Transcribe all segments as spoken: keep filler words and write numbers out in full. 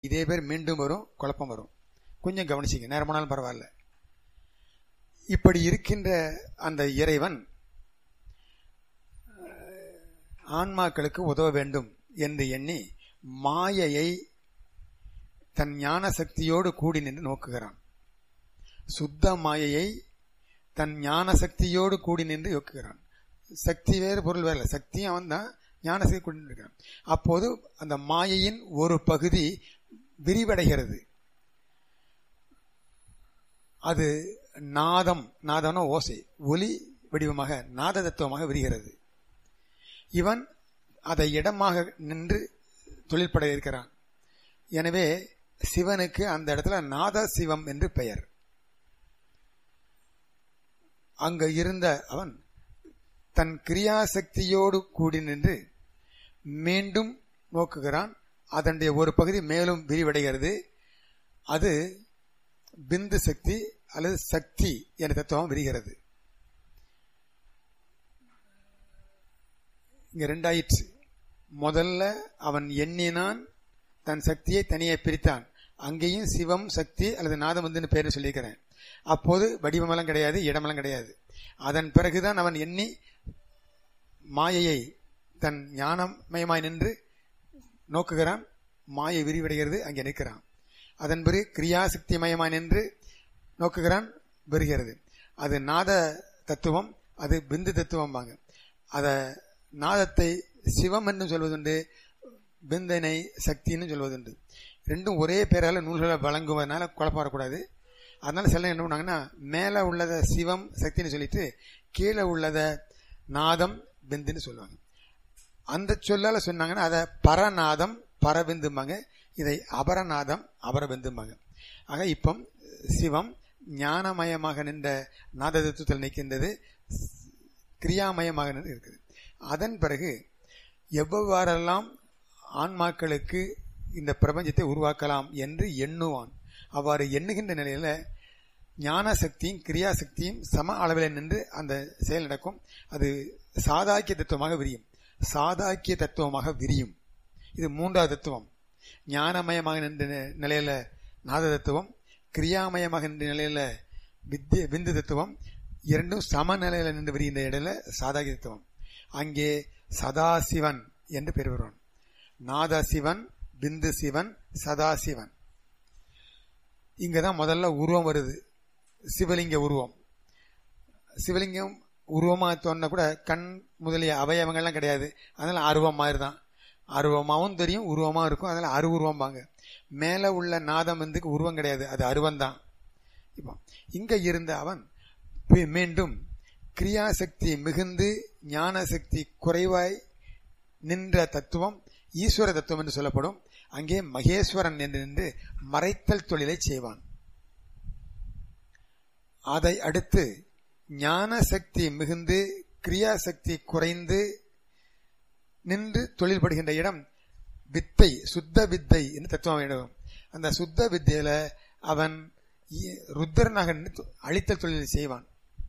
இதே பேர் மீண்டும் வரும், குழப்பம் வரும். கொஞ்சம் கவனிச்சிங்க, நேரம் போனாலும் பரவாயில்ல. இப்படி இருக்கின்ற அந்த இறைவன் ஆன்மாக்களுக்கு உதவ வேண்டும் என்று எண்ணி மாயையை தன் ஞான சக்தியோடு கூடி நின்று நோக்குகிறான். சுத்த மாயையை தன் ஞான சக்தியோடு கூடி நின்று நோக்குகிறான். சக்தி வேறு, பொருள் வேறு. சக்தியும் அவன் தான், ஞான சக்தி கூடி நிற்கிறான். அப்போது அந்த மாயையின் ஒரு பகுதி விரிவடைகிறது. அது நாதம், நாதம்னா ஓசை, ஒலி வடிவமாக நாத தத்துவமாக விரிகிறது. இவன் அதை இடமாக நின்று தொழில்பட இருக்கிறான். எனவே சிவனுக்கு அந்த இடத்துல நாத சிவம் என்று பெயர். அங்க இருந்த அவன் தன் கிரியாசக்தியோடு கூடி நின்று மீண்டும் நோக்குகிறான். அதனுடைய ஒரு பகுதி மேலும் விரிவடைகிறது. அது பிந்து சக்தி அல்லது சக்தி என்ற தத்துவம் விரிகிறது. இங்க ரெண்டாயிற்று. முதல்ல அவன் எண்ணினான், தன் சக்தியை தனியே பிரித்தான். அங்கேயும் சிவம் சக்தி அல்லது நாதம் வந்து பேரு சொல்லியிருக்கிறேன். அப்போது வடிவமெல்லாம் கிடையாது, இடமெல்லாம் கிடையாது. அதன் பிறகுதான் அவன் எண்ணி மாயையை தன் ஞானமயமாய் நின்று நோக்குகிறான். மாயை விரிவடைகிறது, அங்கே நிற்கிறான். அதன் பிறகு கிரியாசக்தி மயமாய் நின்று நோக்குகிறான், வருகிறது. அது நாத தத்துவம், அது பிந்து தத்துவம். வாங்க, அத நாதத்தை சிவம் என்று சொல்வதுண்டு, பிந்தனை சக்தின்னு சொல்வதுண்டு. ரெண்டும் ஒரே பேரால நூல்களை வழங்குவதனால குழப்பம் வரக்கூடாது. அதனால சில என்ன பண்ணாங்கன்னா, மேல உள்ளத சிவம் சக்தின்னு சொல்லிட்டு கீழே உள்ளத நாதம் பிந்துன்னு சொல்லுவாங்க. அந்த சொல்லால சொன்னாங்கன்னா அதை பரநாதம் பரபிந்தும்பாங்க, இதை அபரநாதம் அபரபிந்தும்பாங்க. ஆக இப்போ சிவம் ஞானமயமாக நின்ற நாத தத்துவத்தில் நிற்கின்றது, கிரியாமயமாக நின்று இருக்குது. அதன் பிறகு எவ்வாறெல்லாம் ஆன்மாக்களுக்கு இந்த பிரபஞ்சத்தை உருவாக்கலாம் என்று எண்ணுவான். அவ்வாறு எண்ணுகின்ற நிலையில ஞான சக்தியும் கிரியாசக்தியும் சம அளவில் நின்று அந்த செயல் நடக்கும். அது சாதாக்கிய தத்துவமாக விரியும். சாதாக்கிய தத்துவமாக விரியும். இது மூன்றாவது தத்துவம். ஞானமயமாக நின்ற நிலையில நாத தத்துவம், கிரியாமயமாக நின்ற நிலையில வித்திய பிந்து தத்துவம், இரண்டும் சமநிலையில நின்று விரிகின்ற இடையில சாதாக்கிய தத்துவம். அங்கே சதாசிவன் என்று பெயர் வருவான். நாதசிவன், பிந்து சிவன், சதாசிவன். இங்கதான் முதல்ல உருவம் வருது, சிவலிங்க உருவம். சிவலிங்கம் உருவமா தோணுனா கூட கண் முதலிய அவயவங்கள்லாம் கிடையாது. அதனால அருவம் மாதிரி தான். அருவமாவும் தெரியும், உருவமா இருக்கும். அதனால அருவுருவம் வாங்க. மேல உள்ள நாதம் வந்து உருவம் கிடையாது, அது அருவம் தான். இப்போ இங்க இருந்த அவன் மீண்டும் கிரியாசக்தி மிகுந்து ஞான சக்தி குறைவாய் நின்ற தத்துவம் ஈஸ்வர தத்துவம் என்று சொல்லப்படும். அங்கே மகேஸ்வரன் என்று நின்று மறைத்தல் தொழிலை செய்வான். அதை அடுத்து ஞான சக்தி மிகுந்து கிரியாசக்தி குறைந்து நின்று தொழில்படுகின்ற இடம் வித்தை, சுத்த வித்தை என்று தத்துவம் இடம். அந்த சுத்த வித்தையில அவன் ருத்ரனாக அழித்தல் தொழிலை செய்வான்.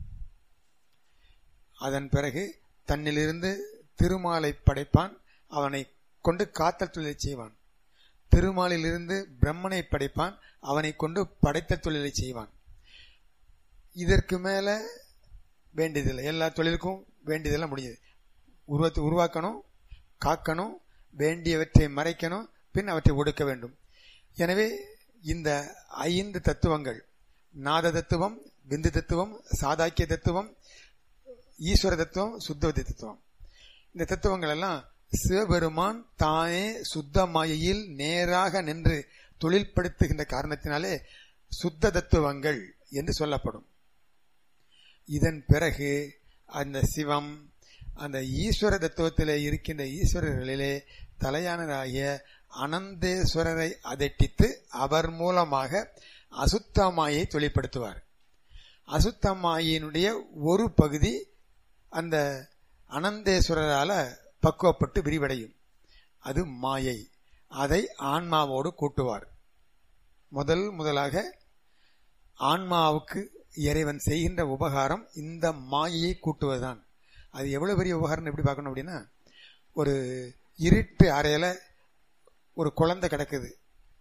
அதன் பிறகு தன்னிலிருந்து திருமாலை படைப்பான். அவனை கொண்டு காத்தல் தொழிலை செய்வான். திருமாலிலிருந்து பிரம்மனை படைப்பான். அவனை கொண்டு படைத்த தொழிலை செய்வான். இதற்கு மேல வேண்டியதில்லை. எல்லா தொழிலுக்கும் வேண்டியதெல்லாம் முடியுது. உருவத்தை உருவாக்கணும், காக்கணும், வேண்டியவற்றை மறைக்கணும், பின் அவற்றை ஒடுக்க வேண்டும். எனவே இந்த ஐந்து தத்துவங்கள், நாத தத்துவம், பிந்து தத்துவம், சாதாக்கிய தத்துவம், ஈஸ்வர தத்துவம், சுத்தவதி தத்துவம், இந்த தத்துவங்கள் எல்லாம் சிவபெருமான் தானே சுத்த மாயையில் நேராக நின்று தொழில்படுத்துகின்ற காரணத்தினாலே சுத்த தத்துவங்கள் என்று சொல்லப்படும். இதன் பிறகு அந்த சிவம் அந்த ஈஸ்வர தத்துவத்திலே இருக்கின்ற ஈஸ்வரர்களிலே தலையானராகிய அனந்தேஸ்வரரை அதட்டித்து அவர் மூலமாக அசுத்தமாயை தொழிற்படுத்துவார். அசுத்தமாயினுடைய ஒரு பகுதி அந்த அனந்தேஸ்வரரால பக்குவப்பட்டு விரிவடையும். அது மாயை. அதை ஆன்மாவோடு கூட்டுவார். முதல் முதலாக ஆன்மாவுக்கு இறைவன் செய்கின்ற உபகாரம் இந்த மாயையை கூட்டுவதுதான். அது எவ்வளவு பெரிய உபகாரம் எப்படி பார்க்கணும் அப்படின்னா, ஒரு இருட்டு அறையில ஒரு குழந்தை கிடக்குது.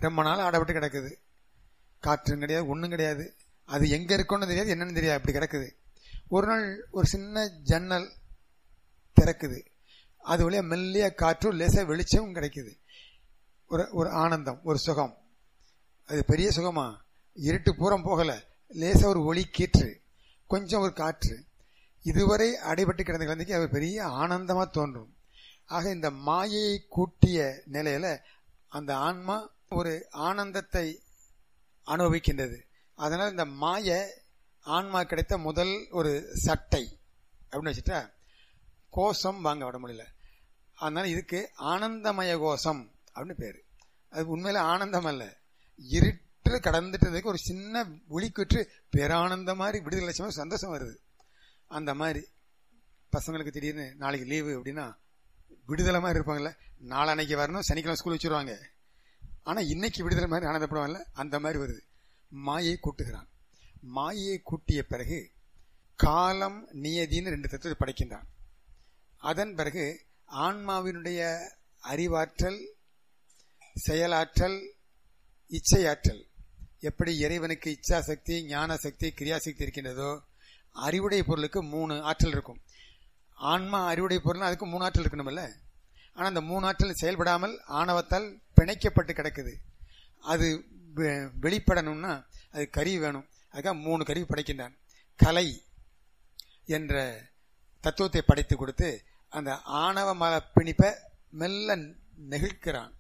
ரொம்ப நாள் ஆடப்பட்டு கிடக்குது. காற்றும் கிடையாது, ஒன்றும் கிடையாது. அது எங்கே இருக்குன்னு தெரியாது, என்னன்னு தெரியாது, அப்படி கிடக்குது. ஒரு நாள் ஒரு சின்ன ஜன்னல் திறக்குது. அது வழியாக மெல்லிய காற்றும் லேசாக வெளிச்சமும் கிடைக்குது. ஒரு ஒரு ஆனந்தம், ஒரு சுகம். அது பெரிய சுகமா? இருட்டு பூரம் போகலை, லேசாக ஒரு ஒளி கீற்று, கொஞ்சம் ஒரு காற்று. இதுவரை அடைபட்டு கிடந்த குழந்தைக்கு அது பெரிய ஆனந்தமாக தோன்றும். ஆக இந்த மாயையை கூட்டிய நிலையில அந்த ஆன்மா ஒரு ஆனந்தத்தை அனுபவிக்கின்றது. அதனால் இந்த மாய ஆன்மா கிடைத்த முதல் ஒரு சட்டை அப்படின்னு வச்சுட்டா கோஷம் வாங்க விட முடியல. அதனால இதுக்கு ஆனந்தமய கோஷம் அப்படின்னு பேரு. அது உண்மையில ஆனந்தம் அல்ல, இருட்டு கடந்துட்டதுக்கு ஒரு சின்ன ஒளிக்குற்று பேரானந்த மாதிரி விடுதலை லட்சமா சந்தோஷம் வருது. அந்த மாதிரி பசங்களுக்கு திடீர்னு நாளைக்கு லீவு அப்படின்னா விடுதலை மாதிரி இருப்பாங்கல்ல. நாளன்னைக்கு வரணும், சனிக்கிழமை ஸ்கூல் வச்சுருவாங்க. ஆனால் இன்னைக்கு விடுதலை மாதிரி ஆனந்தப்படுவாங்கல்ல, அந்த மாதிரி வருது. மாயை கூட்டுகிறான். மாயை கூட்டிய பிறகு காலம் நியதின்னு ரெண்டு தத்துவத்தை படைக்கின்றான். அதன் பிறகு ஆன்மாவினுடைய அறிவாற்றல், செயலாற்றல், இச்சையாற்றல், எப்படி இறைவனுக்கு இச்சா சக்தி, ஞான சக்தி, கிரியாசக்தி இருக்கின்றதோ அறிவுடைய பொருளுக்கு மூணு ஆற்றல் இருக்கும். ஆன்மா அறிவுடைய பொருள், அதுக்கு மூணு ஆற்றல் இருக்கணும்ல. ஆனால் அந்த மூணு ஆற்றல் செயல்படாமல் ஆணவத்தால் பிணைக்கப்பட்டு கிடக்குது. அது வெளிப்படணும்னா அது கருவி வேணும். அதுக்காக மூணு கருவி படைக்கின்றான். கலை என்ற தத்துவத்தை படைத்து கொடுத்து அந்த ஆணவ மல பிணிப்பை மெல்ல நெகிழ்க்கிறான்.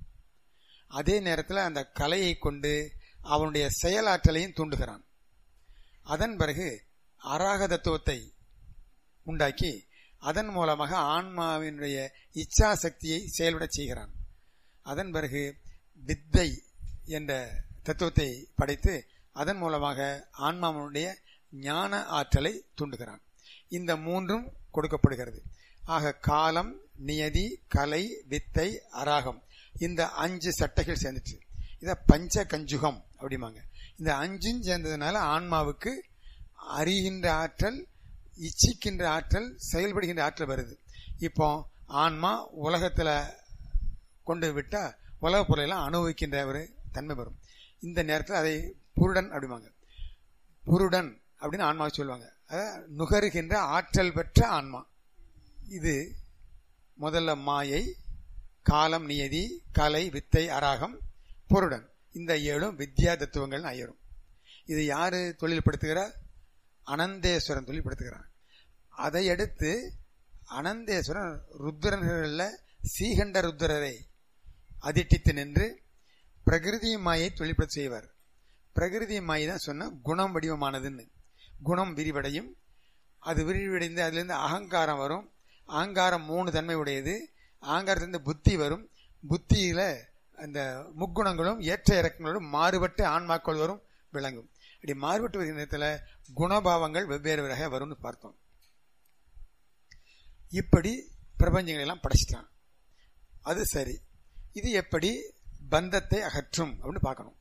அதே நேரத்தில் அந்த கலையை கொண்டு அவனுடைய செயலாற்றலையும் தூண்டுகிறான். அதன் பிறகு அராக தத்துவத்தை உண்டாக்கி அதன் மூலமாக ஆன்மாவினுடைய இச்சா சக்தியை செயல்பட செய்கிறான். அதன் பிறகு வித்தை என்ற தத்துவத்தை படைத்து அதன் மூலமாக ஆன்மாவினுடைய ஞான ஆற்றலை தூண்டுகிறான். இந்த மூன்றும் கொடுக்கப்படுகிறது. ஆக காலம், நியதி, கலை, வித்தை, அராகம், இந்த அஞ்சு சட்டைகள் சேர்ந்துச்சு. இதை பஞ்ச கஞ்சுகம் அப்படிமாங்க. இந்த அஞ்சும் சேர்ந்ததுனால ஆன்மாவுக்கு அறிகின்ற ஆற்றல், இச்சிக்கின்ற ஆற்றல், செயல்படுகின்ற ஆற்றல் வருது. இப்போ ஆன்மா உலகத்தில் கொண்டு விட்டா உலக பொருளெல்லாம் அனுபவிக்கின்ற ஒரு தன்மை வரும். இந்த நேரத்தில் அதை புருடன் அப்படிமாங்க. புருடன் அப்படின்னு ஆன்மாவை சொல்லுவாங்க. அதாவது நுகருகின்ற ஆற்றல் பெற்ற ஆன்மா. இது முதல்ல மாயை, காலம், நியதி, கலை, வித்தை, அராகம், புருடன். இந்த ஏழும் வித்யா தத்துவங்கள் ஐயரும். இது யாரு தொழில்படுத்துகிறார்? அனந்தேஸ்வரன் தொழில்படுத்துகிறான். அதை அடுத்து அனந்தேஸ்வரன் ருத்ரன்களில் சீகண்ட ருத்ரரை அதிட்டித்து நின்று பிரகிருதி மாயை தொழில்படுத்த செய்வார். பிரகிருதி மாயை தான் சொன்ன குணம் வடிவமானதுன்னு. குணம் விரிவடையும். அது விரிவடைந்து அதுலேருந்து அகங்காரம் வரும். அகங்காரம் மூணு தன்மை உடையது. அகங்காரத்திலிருந்து புத்தி வரும். புத்தியில அந்த முக்குணங்களும் ஏற்ற இறக்கங்களோடும் மாறுபட்டு ஆன்மாக்கள் வரும், விளங்கும். அப்படி மாறுபட்டு வருகிற நேரத்தில் குணபாவங்கள் வெவ்வேறு வகையாக வரும்னு பார்த்தோம். இப்படி பிரபஞ்சங்கள் எல்லாம் படைச்சிட்டான். அது சரி. இது எப்படி பந்தத்தை அகற்றும் அப்படின்னு பார்க்கணும்.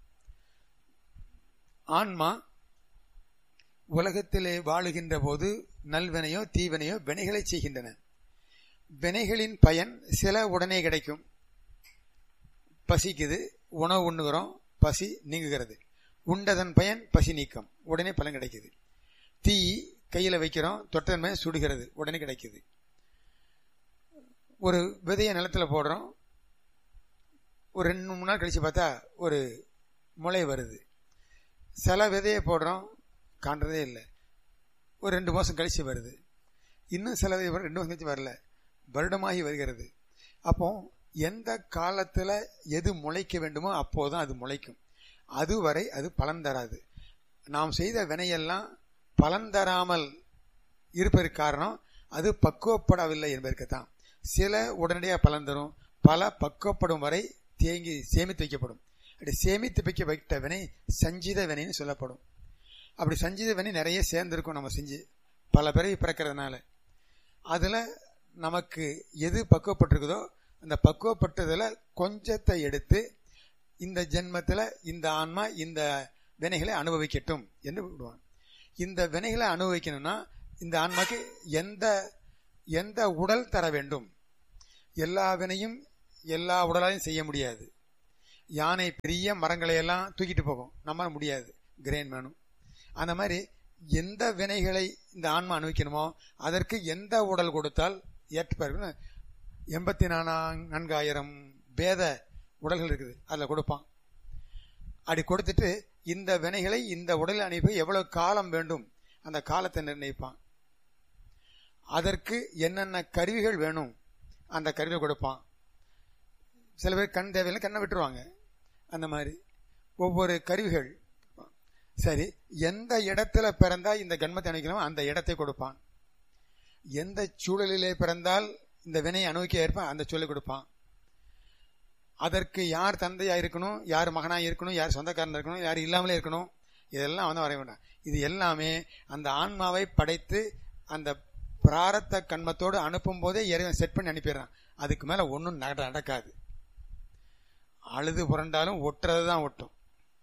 ஆன்மா உலகத்திலே வாழுகின்ற போது நல்வினையோ தீவினையோ வினைகளை செய்கின்றன. வினைகளின் பயன் சில உடனே கிடைக்கும். பசிக்குது, உணவு உண்ணுகிறோம், பசி நீங்குகிறது. உண்டதன் பயன் பசி நீக்கம், உடனே பலன் கிடைக்குது. தீ கையில வைக்கிறோம், தொட்டன்மை சுடுகிறது, உடனே கிடைக்குது. ஒரு விதையை நிலத்துல போடுறோம், ஒரு ரெண்டு மூணு நாள் கழிச்சு பார்த்தா ஒரு முளை வருது. சில விதையை போடுறோம், காண்றதே இல்லை, ஒரு ரெண்டு மாசம் கழிச்சு வருது. இன்னும் சில விதை ரெண்டு மாசம் கழிச்சு வரல, வருடமாகி வருகிறது. அப்போ எந்த காலத்துல எது முளைக்க வேண்டுமோ அப்போதான் அது முளைக்கும். அதுவரை அது பலன் தராது. நாம் செய்த வினையெல்லாம் பலன் தராமல் இருப்பதற்கு காரணம் அது பக்குவப்படவில்லை என்பதற்குத்தான். சில உடனடியாக பலன் தரும், பல பக்குவப்படும் வரை தேங்கி சேமித்து வைக்கப்படும். அப்படி சேமித்து வைக்க வைத்த வினை சஞ்சித வினைன்னு சொல்லப்படும். அப்படி சஞ்சித வினை நிறைய சேர்ந்திருக்கும். நம்ம செஞ்சு பல பிறவி பிறக்கிறதுனால அதுல நமக்கு எது பக்குவப்பட்டிருக்குதோ அந்த பக்குவப்பட்டதுல கொஞ்சத்தை எடுத்து இந்த ஜென்மத்தில் இந்த ஆன்மா இந்த வினைகளை அனுபவிக்கட்டும் என்று விடுவான். இந்த வினைகளை அனுபவிக்கணும்னா இந்த ஆன்மாக்கு எந்த எந்த உடல் தர வேண்டும்? எல்லா வினையும் எல்லா உடலாலையும் செய்ய முடியாது. யானை பெரிய மரங்களை எல்லாம் தூக்கிட்டு போகும், நம்மளால முடியாது, கிரேன் வேணும். அந்த மாதிரி எந்த வினைகளை இந்த ஆன்மா அனுபவிக்கணுமோ அதற்கு எந்த உடல் கொடுத்தால் ஏற்பார்கள். எண்பத்தி நானா நான்காயிரம் பேத உடல்கள் இருக்குது, அதில் கொடுப்பான். அப்படி கொடுத்துட்டு இந்த வினைகளை இந்த உடலில் அனுப்பி எவ்வளவு காலம் வேண்டும் அந்த காலத்தை நிர்ணயிப்பான். அதற்கு என்னென்ன கருவிகள் வேணும் அந்த கருவியை கொடுப்பான். சில பேர் கண் தேவையில்லை, கண்ணை விட்டுருவாங்க. அந்த மாதிரி ஒவ்வொரு கருவிகள். சரி, எந்த இடத்துல பிறந்தா இந்த கண்மத்தை அனுபவிக்கணுமோ அந்த இடத்தை கொடுப்பான். எந்த சூழலிலே பிறந்தால் இந்த வினையை அனுபவிக்க இருப்பான் அந்த சூழலை கொடுப்பான். அதற்கு யார் தந்தையா இருக்கணும், யார் மகனா இருக்கணும், யார் சொந்தக்காரன் இருக்கணும், யார் இல்லாமலே இருக்கணும், இதெல்லாம் வந்து வரைய வேண்டாம். இது எல்லாமே அந்த ஆன்மாவை படைத்து அந்த பிராரத்த கண்மத்தோடு அனுப்பும் போதே இறைவன் செட் பண்ணி அனுப்பிடுறான். அதுக்கு மேல ஒன்றும் நடக்காது. அழுது புரண்டாலும் ஒட்டுறது தான் ஒட்டும்.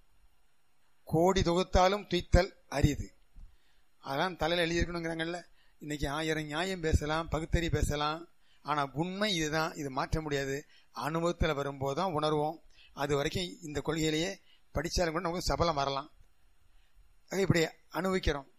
கோடி தொகுத்தாலும் துய்த்தல் அரிது. அதான் தலையில் எழுதியிருக்கணுங்கிறாங்கல்ல. இன்னைக்கு ஆயிரம் நியாயம் பேசலாம், பகுத்தறி பேசலாம், ஆனா உண்மை இதுதான். இது மாற்ற முடியாது. அனுபவத்தில் வரும்போதுதான் உணர்வோம். அது வரைக்கும் இந்த கொள்கையிலேயே படித்தாலும் கூட நமக்கு சபலம் வரலாம். இப்படி அனுபவிக்கிறோம்.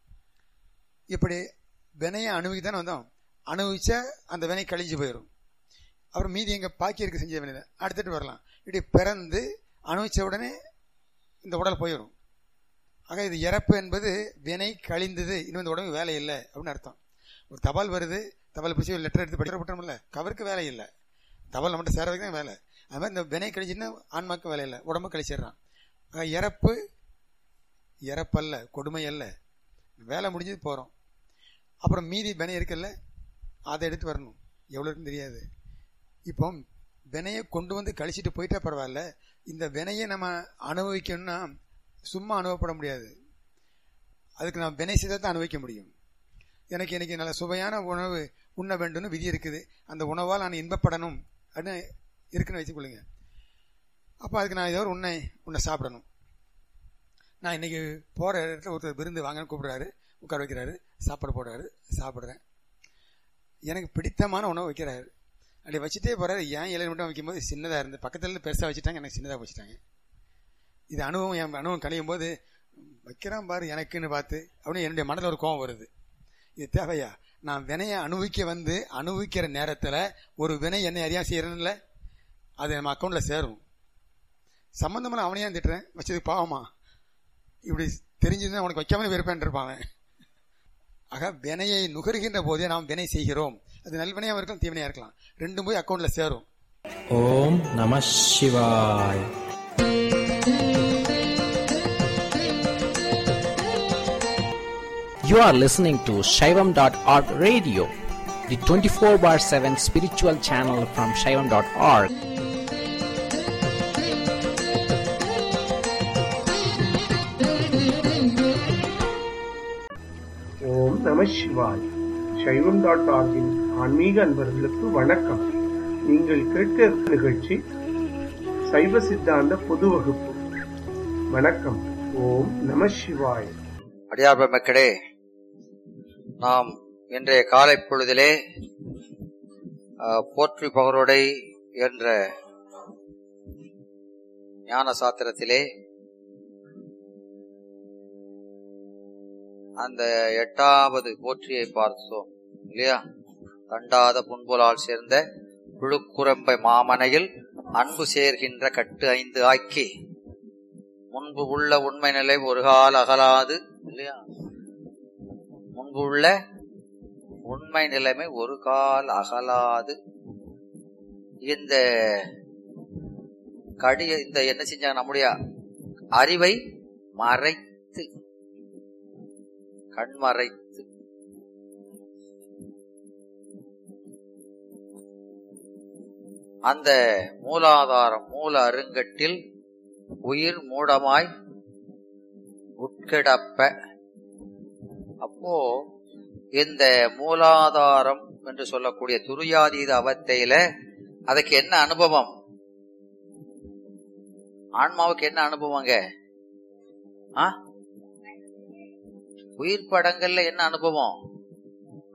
இப்படி வினையை அனுபவித்தானே வந்தோம். அனுபவிச்ச அந்த வினை கழிஞ்சு போயிடும். அப்புறம் மீதி எங்க பாக்கி இருக்க செஞ்ச வினையில அடுத்துட்டு வரலாம். இப்படி பிறந்து அனுபவிச்ச உடனே இந்த உடல் போயிடும். ஆக இது இறப்பு என்பது வினை கழிந்தது, இன்னும் இந்த உடம்பு வேலை இல்லை அப்படின்னு அர்த்தம். ஒரு தபால் வருது, தபால் பிடிச்சி லெட்டர் எடுத்து படிக்கிற போட்டோம்ல, கவருக்கு வேலை இல்லை, தபால் நம்மகிட்ட சேரதுக்கு தான் வேலை. அது மாதிரி இந்த வினை கழிச்சுன்னா ஆன்மாக்கு வேலை இல்லை, உடம்பு கழிச்சிடறான். ஆக இறப்பு இறப்பல்ல, கொடுமை அல்ல, வேலை முடிஞ்சது போகிறோம். அப்புறம் மீதி வினை இருக்குல்ல, அதை எடுத்து வரணும். எவ்வளோ இருக்குன்னு தெரியாது. இப்போ வினையை கொண்டு வந்து கழிச்சிட்டு போயிட்டா பரவாயில்ல. இந்த வினையை நம்ம அனுபவிக்கணும்னா சும்மா அனுபவப்பட முடியாது. அதுக்கு நான் வினை செய்த தான் அனுபவிக்க முடியும். எனக்கு இன்னைக்கு நல்ல சுவையான உணவு உண்ண வேண்டும்னு விதி இருக்குது. அந்த உணவால் நான் இன்பப்படணும் அப்படின்னு இருக்குன்னு வச்சுக்கொள்ளுங்க. அப்போ அதுக்கு நான் ஏதோ ஒரு உன்னை உன்னை சாப்பிடணும். நான் இன்னைக்கு போகிற இடத்துல ஒருத்தர் விருந்து வாங்கன்னு கூப்பிடுறாரு, உட்கார வைக்கிறாரு, சாப்பாடு போடுறாரு, சாப்பிட்றேன். எனக்கு பிடித்தமான உணவு வைக்கிறாரு. அப்படி வச்சுட்டே போகிறாரு. ஏன் இலையை மட்டும் வைக்கும்போது சின்னதாக இருந்து பக்கத்துல வச்சுட்டாங்க, எனக்கு சின்னதாக வச்சுட்டாங்க. இது அனுபவம், என் அனுபவம் கழியும் போது வைக்கிறான் பாரு எனக்குன்னு பார்த்து அப்படின்னு என்னுடைய மனதில் ஒரு கோபம் வருது. இது தேவையா? நான் வினையை அனுபவிக்க வந்து அனுபவிக்கிற நேரத்தில் ஒரு வினை என்னை அறியா செய்யறேன்ல, அது நம்ம அக்கௌண்ட்ல சேரும். சம்பந்தமெல்லாம் அவனையா திட்டுறேன், வச்சது பாவமா? இப்படி தெரிஞ்சதுன்னா உனக்கு வைக்காமலே விருப்பம் இருப்பான். ஆக வினையை நுகர்கின்ற போதே நாம் வினை செய்கிறோம். அது நல்வினையாக இருக்கலாம், தீவினையா இருக்கலாம், ரெண்டும் போய் அக்கௌண்ட்ல சேரும். ஓம் நம சிவாய். You are listening to Shaivam dot org radio, the twenty-four bar seven spiritual channel from Shaivam dot org. ஓம் நம சிவாய். சைவம் டாட் ஆர்கின் ஆன்மீக அன்பர்களுக்கு வணக்கம். நீங்கள் கேட்க இருக்கும் நிகழ்ச்சி சைவ சித்தாந்த பொது வகுப்பு. வணக்கம். ஓம் நம சிவாய். அடியார் மக்களே, நாம் இன்றைய காலை பொழுதிலே போற்றி பகரோடை என்ற ஞான சாத்திரத்திலே அந்த எட்டாவது போற்றியை பார்த்தோம் இல்லையா? தண்டாத புன்புலால் சேர்ந்த புழுக்குரம்பை மாமனையில் அன்பு சேர்கின்ற கட்டு ஐந்து ஆக்கி முன்பு உள்ள உண்மை நிலை ஒரு கால் அகலாது இல்லையா? முன்பு உள்ள உண்மை நிலைமை ஒரு கால் அகலாது. இந்த கடிய இந்த என்ன செஞ்சாங்க? நம்முடைய அறிவை மறைத்து, கண்மறைத்து, அந்த மூலாதாரம் மூல அருங்கட்டில் உயிர் மூடமாய் உட்கிடப்ப. அப்போ இந்த மூலாதாரம் என்று சொல்லக்கூடிய துரியாதீத அவத்தையில அதுக்கு என்ன அனுபவம்? ஆன்மாவுக்கு என்ன அனுபவங்க? ஆ உயிர் படங்கள்ல என்ன அனுபவம்?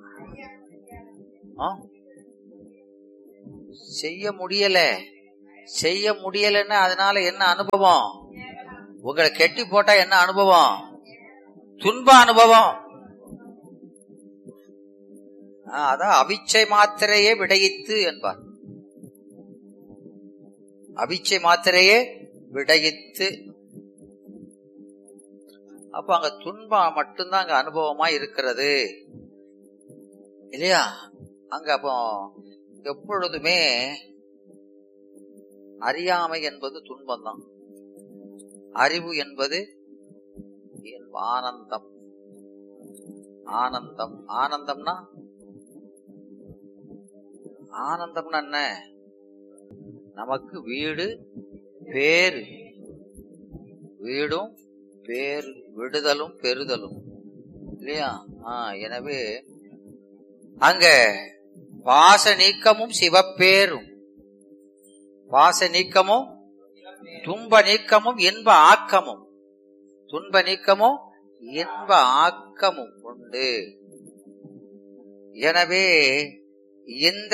செய்ய முடியல, செய்ய முடியலன்னா அதனால என்ன அனுபவம்? உங்களை கெட்டி போட்டா என்ன அனுபவம்? துன்ப அனுபவம். அதான் அவிச்சை மாத்திரையே விடையித்து என்பார். அவிச்சை மாத்திரையே விடையித்து. அப்ப அங்க துன்பம் மட்டும்தான் அங்க அனுபவமா இருக்கிறது இல்லையா? அங்க அப்போ எப்பொழுதுமே அறியாமை என்பது துன்பம் தான். அறிவு என்பது ஆனந்தம். ஆனந்தம் ஆனந்தம்னா ஆனந்தம்னா என்ன? நமக்கு வீடு பேரு, வீடும் பேரு, விடுதலும் பெறுதலும் இல்லையா? ஆஹ் எனவே அங்க பாச நீக்கமும் சிவப்பேரும், பாச நீக்கமும் துன்ப நீக்கமும் இன்ப ஆக்கமும், துன்ப நீக்கமும் இன்ப ஆக்கமும் உண்டு. எனவே இந்த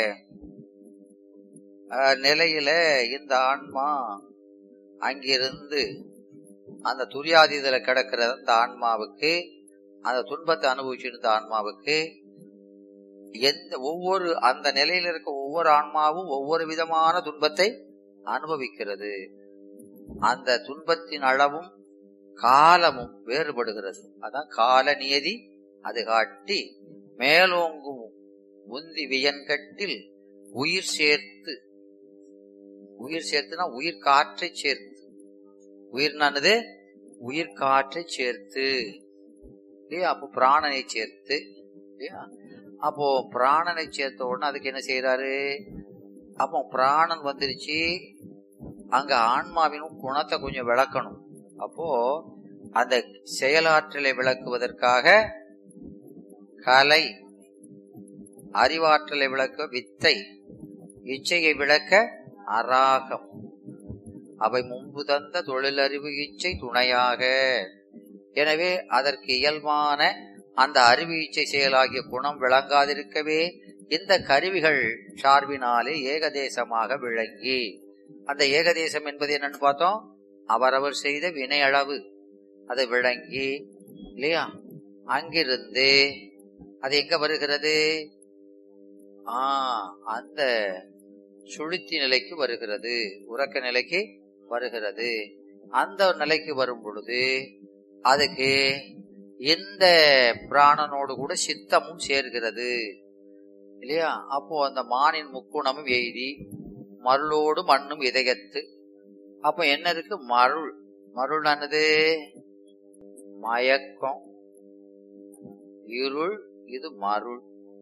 நிலையில இந்த ஆன்மா அங்கிருந்து அந்த துரியாதீதல கிடக்கிற அந்த ஆன்மாவுக்கு, அந்த துன்பத்தை அனுபவிச்சிருந்த ஆன்மாவுக்கு எந்த ஒவ்வொரு அந்த நிலையில இருக்க ஒவ்வொரு ஆன்மாவும் ஒவ்வொரு விதமான துன்பத்தை அனுபவிக்கிறது. அந்த துன்பத்தின் அளவும் காலமும் வேறுபடுகிறது. அதான் கால நியதி அது காட்டி மேலோங்கும் உந்தி வியன்கட்டில் உயிர் சேர்த்து, உயிர் சேர்த்துனா உயிர் காற்றை சேர்த்து, உயிர் நானது உயிர் காற்றை சேர்த்து இல்லையா? அப்போ பிராணனை சேர்த்து இல்லையா? அப்போ பிராணனை சேர்த்த உடனே அதுக்கு என்ன செய்யறாரு? அப்போ பிராணன் வந்துருச்சு, அங்க ஆன்மாவின் குணத்தை கொஞ்சம் விளக்கணும். அப்போ அந்த செயலாற்றலை விளக்குவதற்காக கலை, அறிவாற்றலை விளக்க வித்தை, இச்சையை விளக்க அராகம், அவை முன்பு தந்த தொழிலறிவு இச்சை துணையாக. எனவே அதற்கு இயல்பான அந்த அறிவு இச்சை செயலாகிய குணம் விளங்காதிருக்கவே இந்த கருவிகள் சார்பினாலே ஏகதேசமாக விளங்கி, அந்த ஏகதேசம் என்பது என்னன்னு பார்த்தோம், அவரவர் செய்த வினை அளவு அது விளங்கி இல்லையா? அங்கிருந்து அது எங்க வருகிறது? ஆஹ் அந்த சுளுத்தி நிலைக்கு வருகிறது, உறக்க நிலைக்கு வருகிறது. அந்த நிலைக்கு வரும் பொழுது அதுக்கு இந்த பிராணனோடு கூட சித்தமும் சேர்கிறது இல்லையா? அப்போ அந்த மானின் முக்குணமும் எய்தி மருளோடு மண்ணும் இதயத்து. அப்ப என்ன இருக்கு? மருள். மருள் ஆனது மயக்கம், இருள். இது மருள்.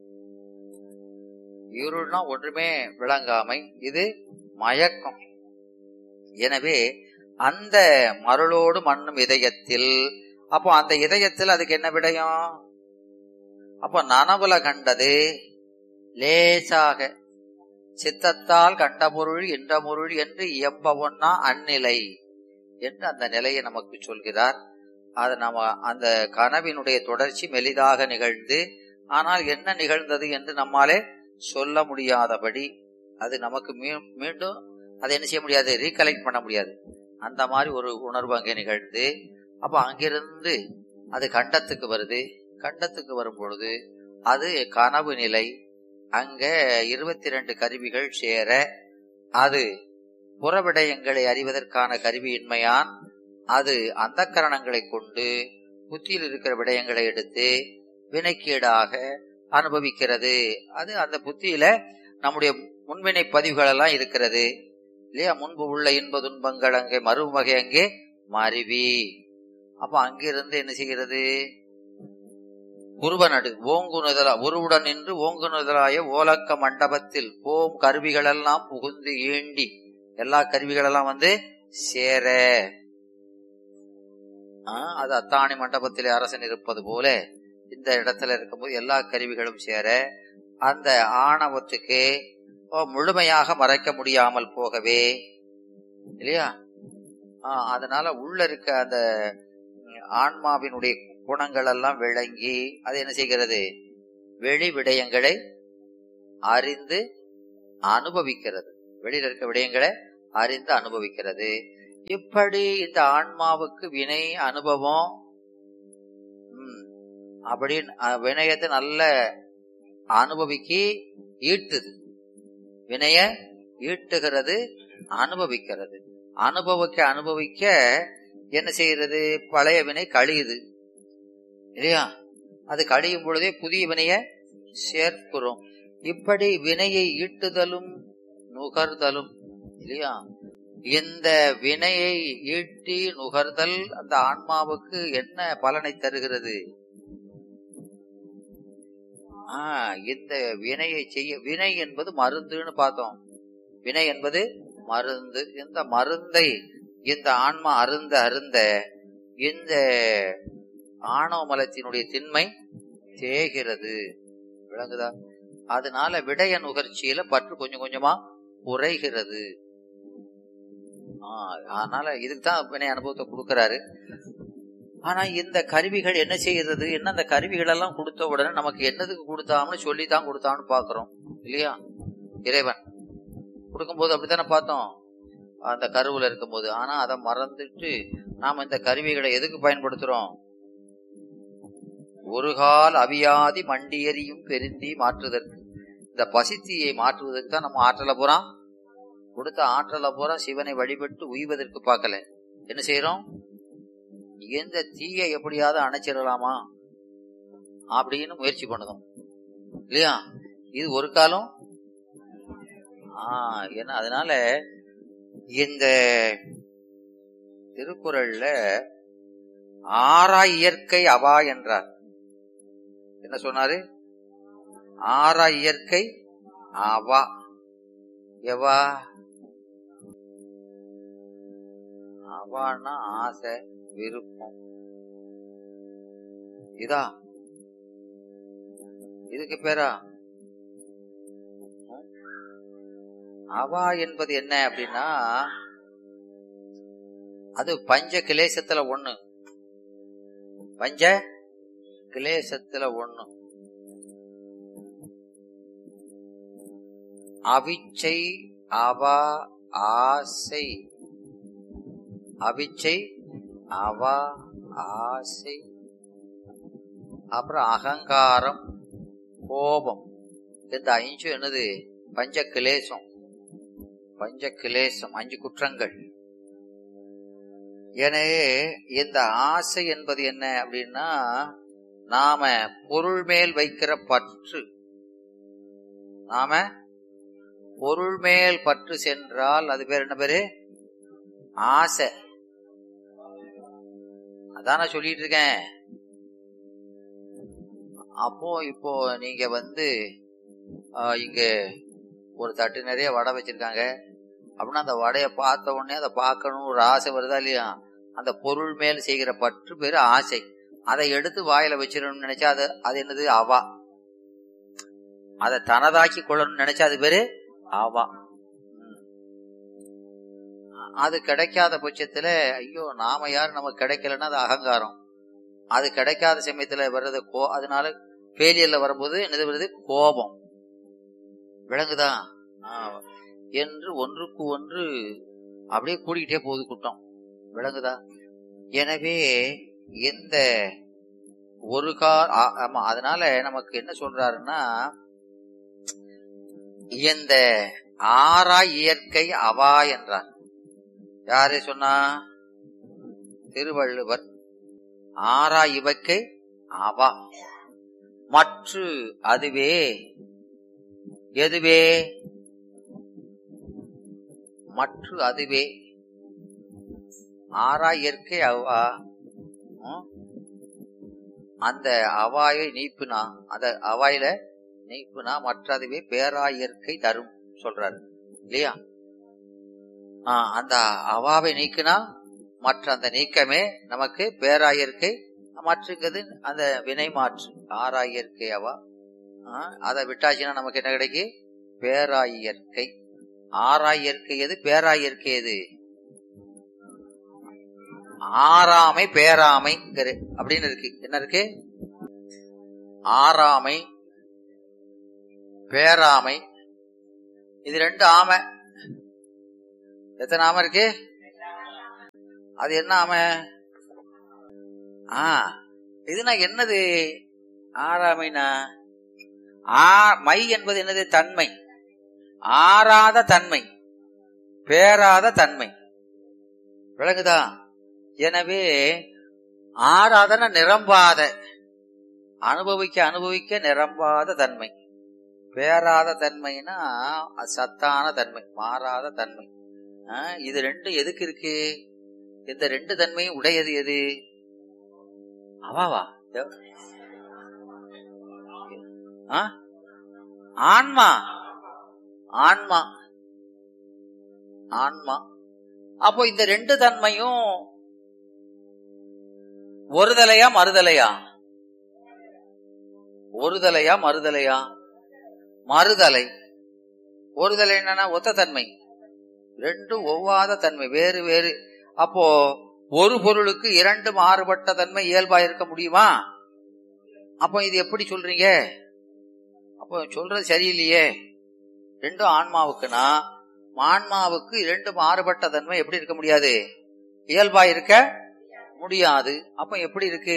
இருள்னா ஒன்றுமே விளங்காமை, இது மயக்கம். எனவே அந்த மருளோடு மண்ணும் இதயத்தில், அப்போ அந்த இதயத்தில் அதுக்கு என்ன விடயம்? அப்போ நனவுல கண்டது லேசாக சித்தத்தால் கண்ட பொருள் என்ற பொருள் என்று இயம்பவொன்னா அந்நிலை என்று அந்த நிலையை நமக்கு சொல்கிறார். அது நம்ம அந்த கனவினுடைய தொடர்ச்சி மெலிதாக நிகழ்ந்து, ஆனால் என்ன நிகழ்ந்தது என்று நம்மாலே சொல்ல முடியாதபடி, அது நமக்கு மீண்டும் அதை என்ன செய்ய முடியாது, ரீகலெக்ட் பண்ண முடியாது. அந்த மாதிரி ஒரு உணர்வு அங்கே நிகழ்ந்து, அப்ப அங்கிருந்து அது கண்டத்துக்கு வருது. கண்டத்துக்கு வரும் பொழுது அது கனவு நிலை. அங்க இருபத்தி ரெண்டு கருவிகள் சேர, அது புறவிடயங்களை அறிவதற்கான கருவியின்மையான் அது அந்த கரணங்களை கொண்டு புத்தியில் இருக்கிற விடயங்களை எடுத்து வினைக்கீடாக அனுபவிக்கிறது. அது அந்த புத்தியில நம்முடைய முன்வினை பதிவுகள் எல்லாம் இருக்கிறது இல்லையா? முன்பு உள்ள இன்ப துன்பங்கள் அங்கே மறுவகை அங்கே மருவி, அப்ப அங்கிருந்து என்ன செய்கிறது? உருவனடு ஓங்குனுதலா உருவுடன் நின்று ஓங்குனுதலாய ஓலக்க மண்டபத்தில் போம் கருவிகள் எல்லாம் புகுந்து ஈண்டி, எல்லா கருவிகள் எல்லாம் வந்து சேர, அது அத்தாணி மண்டபத்திலே அரசன் இருப்பது போல இந்த இடத்துல இருக்கும்போது எல்லா கருவிகளும் சேர அந்த ஆணவத்துக்கு முழுமையாக மறைக்க முடியாமல் போகவே இல்லையா? ஆஹ் அதனால உள்ள இருக்க அந்த ஆன்மாவினுடைய குணங்கள் எல்லாம் விளங்கி அது என்ன செய்கிறது? வெளி விடயங்களை அறிந்து அனுபவிக்கிறது. வெளியில இருக்க விடயங்களை அறிந்து அனுபவிக்கிறது. இப்படி இந்த ஆன்மாவுக்கு வினை அனுபவம் அப்படி வினயத்தை நல்ல அனுபவிக்கி ஈட்டுது. வினய ஈட்டுகிறது, அனுபவிக்கிறது. அனுபவிக்க அனுபவிக்க என்ன செய்யறது? பழைய வினை கழியுது இல்லையா? அது கழியும் பொழுதே புதிய வினைய சேர்க்கிறோம். இப்படி வினையை ஈட்டுதலும் நுகர்தலும் இல்லையா? இந்த வினையை ஈட்டி நுகர்தல் அந்த ஆன்மாவுக்கு என்ன பலனை தருகிறது? ஆஹ் இந்த வினையை செய்ய, வினை என்பது மருந்துன்னு பார்த்தோம். வினை என்பது மருந்து. இந்த மருந்தை இந்த ஆன்மா அருந்த அருந்த இந்த ஆணவ மலத்தினுடைய திண்மை தேகிறது. விளங்குதா? அதனால விடய நுகர்ச்சியில பற்று கொஞ்சம் கொஞ்சமா குறைகிறது. ஆஹ் அதனால இதுக்குதான் வினை அனுபவத்தை கொடுக்கிறாரு. ஆனா இந்த கருவிகள் என்ன செய்யறது? என்ன அந்த கருவிகள் எல்லாம் கொடுத்த உடனே நமக்கு என்னதுக்கு கொடுத்தாம்னு சொல்லித்தான் கொடுத்தான்னு பாக்குறோம் இல்லையா? இறைவன் கொடுக்கும்போது அப்படித்தானே பார்த்தோம் அந்த கருவுல இருக்கும் போது. ஆனா அதை மறந்துட்டு நாம இந்த கருவிகளை எதுக்கு பயன்படுத்துறோம்? ஒரு கால் அவியாதி மண்டியறியும் பெருந்தி மாற்றுவதற்கு, இந்த பசித்தியை மாற்றுவதற்கு தான் நம்ம ஆற்றலை போறோம். கொடுத்த ஆற்றலை போற சிவனை வழிபட்டு உய்வதற்கு பார்க்கல. என்ன செய்யறோம்? எந்த தீயை எப்படியாவது அணைச்சிடலாமா அப்படின்னு முயற்சி பண்ணுதோம் இல்லையா? இது ஒரு காலம். ஆஹ் என்ன அதனால இந்த திருக்குறள்ல ஆறா இயற்கை அவா என்றார். என்ன சொன்னாரு? ஆறா இயற்கை அவா. எவா? அவான்னா ஆசை, விருப்பம். இதா இதுக்கு பேரா? அவா என்பது என்ன அப்படின்னா அது பஞ்ச கிளேசத்துல ஒண்ணு. பஞ்ச கிளேசத்துல ஒண்ணு. அவிச்சை, அவா, ஆசை. அவிச்சை, அவா, ஆசை, அப்புறம் அகங்காரம், கோபம். இந்த அஞ்சு என்னது? பஞ்ச கிளேசம். பஞ்ச கிளேசம் அஞ்சு குற்றங்கள். எனவே இந்த ஆசை என்பது என்ன அப்படின்னா நாம பொருள் மேல் வைக்கிற பற்று. நாம பொருள் மேல் பற்று சென்றால் அது பேர் என்ன பேரு? ஆசை. அதான் நான் சொல்லிட்டு இருக்கேன். அப்போ இப்போ நீங்க வந்து இங்க ஒரு தட்டு நிறைய வடை வச்சிருக்காங்க அப்படின்னா அந்த வடையை பார்த்த உடனே அதை பார்க்கணும் ஒரு ஆசை வருதா இல்லையா? அந்த பொருள் மேல் செய்கிற பற்று பேரு ஆசை. அதை எடுத்து வாயில வச்சிடணும்னு நினைச்சா அது அது என்னது? அவா. அதை தனதாக்கி கொள்ளணும்னு நினைச்சா அது பேரு அவா. அது கிடைக்காத பட்சத்துல ஐயோ நாம யாரு நமக்கு கிடைக்கலன்னா அது அகங்காரம். அது கிடைக்காத சமயத்துல வர்றது கோ அதனால ஃபெயிலியர்ல வரும்போது என்னது வருது? கோபம். விளங்குதா? என்று ஒன்றுக்கு ஒன்று அப்படியே கூடிக்கிட்டே போகுது கூட்டம். விளங்குதா? எனவே இந்த ஒரு கால் ஆமா அதனால நமக்கு என்ன சொல்றாருன்னா இந்த ஆறா இயற்கை அவா என்றார். யாரே சொன்னா? திருவள்ளுவர். ஆறா இவக்கை அவா. மற்று அதுவே. எதுவே? மற்று அதுவே. ஆறா இயற்கை அவா. அந்த அவாயை நீப்புனா அந்த அவாயில நீப்புனா மற்ற அதுவே பேரா இயற்கை தரும் சொல்றாரு இல்லையா? ஆஹ் அந்த அவாவை நீக்குனா மற்ற அந்த நீக்கமே நமக்கு பேராயிற்கை. மற்றுங்கிறது அந்த வினை மாற்று. ஆறாயிற்கை அவா. அதை விட்டாச்சுன்னா நமக்கு என்ன கிடைக்கு? பேராயியற்கை. ஆறாயிற்கை எது? பேராயிற்கை எது? ஆறாமை பேராமை அப்படின்னு இருக்கு. என்ன இருக்கு? ஆறாமை பேராமை. இது ரெண்டு ஆமை. எத்தனை ஆமை இருக்கு? அது என்ன ஆமை? ஆ இதுனா என்னது? ஆறாமைனா மை என்பது என்னது? தன்மை, ஆறாத தன்மை, பேராத தன்மை. விளங்குதா? எனவே ஆறாதன நிரம்பாத, அனுபவிக்க அனுபவிக்க நிரம்பாத தன்மை. பேராத தன்மைனா சத்தான தன்மை, மாறாத தன்மை. இது ரெண்டும் எதுக்கு இருக்கு? இந்த ரெண்டு தன்மையும் உடையது எது? அவாவா ஆன்மா. ஆன்மா ஆன்மா அப்போ இந்த ரெண்டு தன்மையும் ஒருதலையா மறுதலையா? ஒருதலையா மறுதலையா? மறுதலை. ஒருதலை என்னன்னா ஒத்த தன்மை, ரெண்டும் ஒவ்வாத தன்மை, வேறு வேறு. அப்போ ஒரு பொருளுக்கு இரண்டு மாறுபட்ட தன்மை இயல்பா இருக்க முடியுமா? அப்போ இது எப்படி சொல்றீங்க? அப்போ சொல்றது சரியில்லையே. ரெண்டும் ஆன்மாவுக்குன்னா ஆன்மாவுக்கு இரண்டு மாறுபட்ட தன்மை எப்படி இருக்க முடியாது? இயல்பா இருக்க முடியாது. அப்ப எப்படி இருக்கு?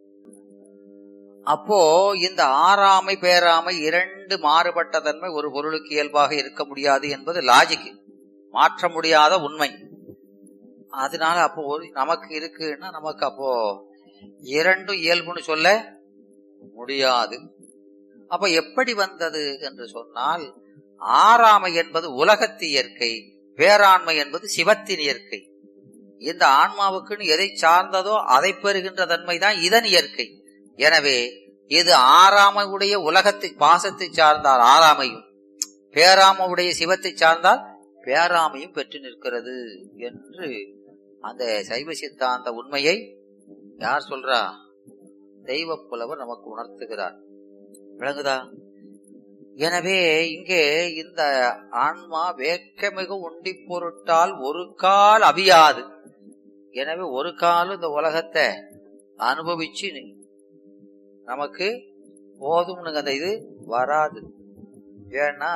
அப்போ இந்த ஆறாமை பேராமை இரண்டு மாறுபட்ட தன்மை ஒரு பொருளுக்கு இயல்பாக இருக்க முடியாது என்பது லாஜிக், மாற்ற முடியாத உண்மை. அதனால அப்போ ஒரு நமக்கு இருக்குன்னா நமக்கு அப்போ இரண்டும் இயல்புன்னு சொல்ல முடியாது. அப்ப எப்படி வந்தது என்று சொன்னால், ஆறாமை என்பது உலகத்து இயற்கை, பேராண்மை என்பது சிவத்தின் இயற்கை. இந்த ஆன்மாவுக்குன்னு எதை சார்ந்ததோ அதை பெறுகின்ற தன்மை தான் இதன் இயற்கை. எனவே இது ஆறாமையுடைய உலகத்தை பாசத்தை சார்ந்தால் ஆறாமையும், பேராமையுடைய சிவத்தை சார்ந்தால் பேராமையும் பெற்று நிற்கிறது என்று அந்த சைவ சித்தாந்த உண்மையை யார் சொல்றா? தெய்வ புலவர் நமக்கு உணர்த்துகிறார். விளங்குதா? எனவே இங்கே இந்த ஆன்மா வேக்கமிகு உண்டி பொருட்டால் ஒரு கால் அவியாது. எனவே ஒரு காலம் இந்த உலகத்தை அனுபவிச்சு நமக்கு போதும்னுங்க அந்த இது வராது. ஏன்னா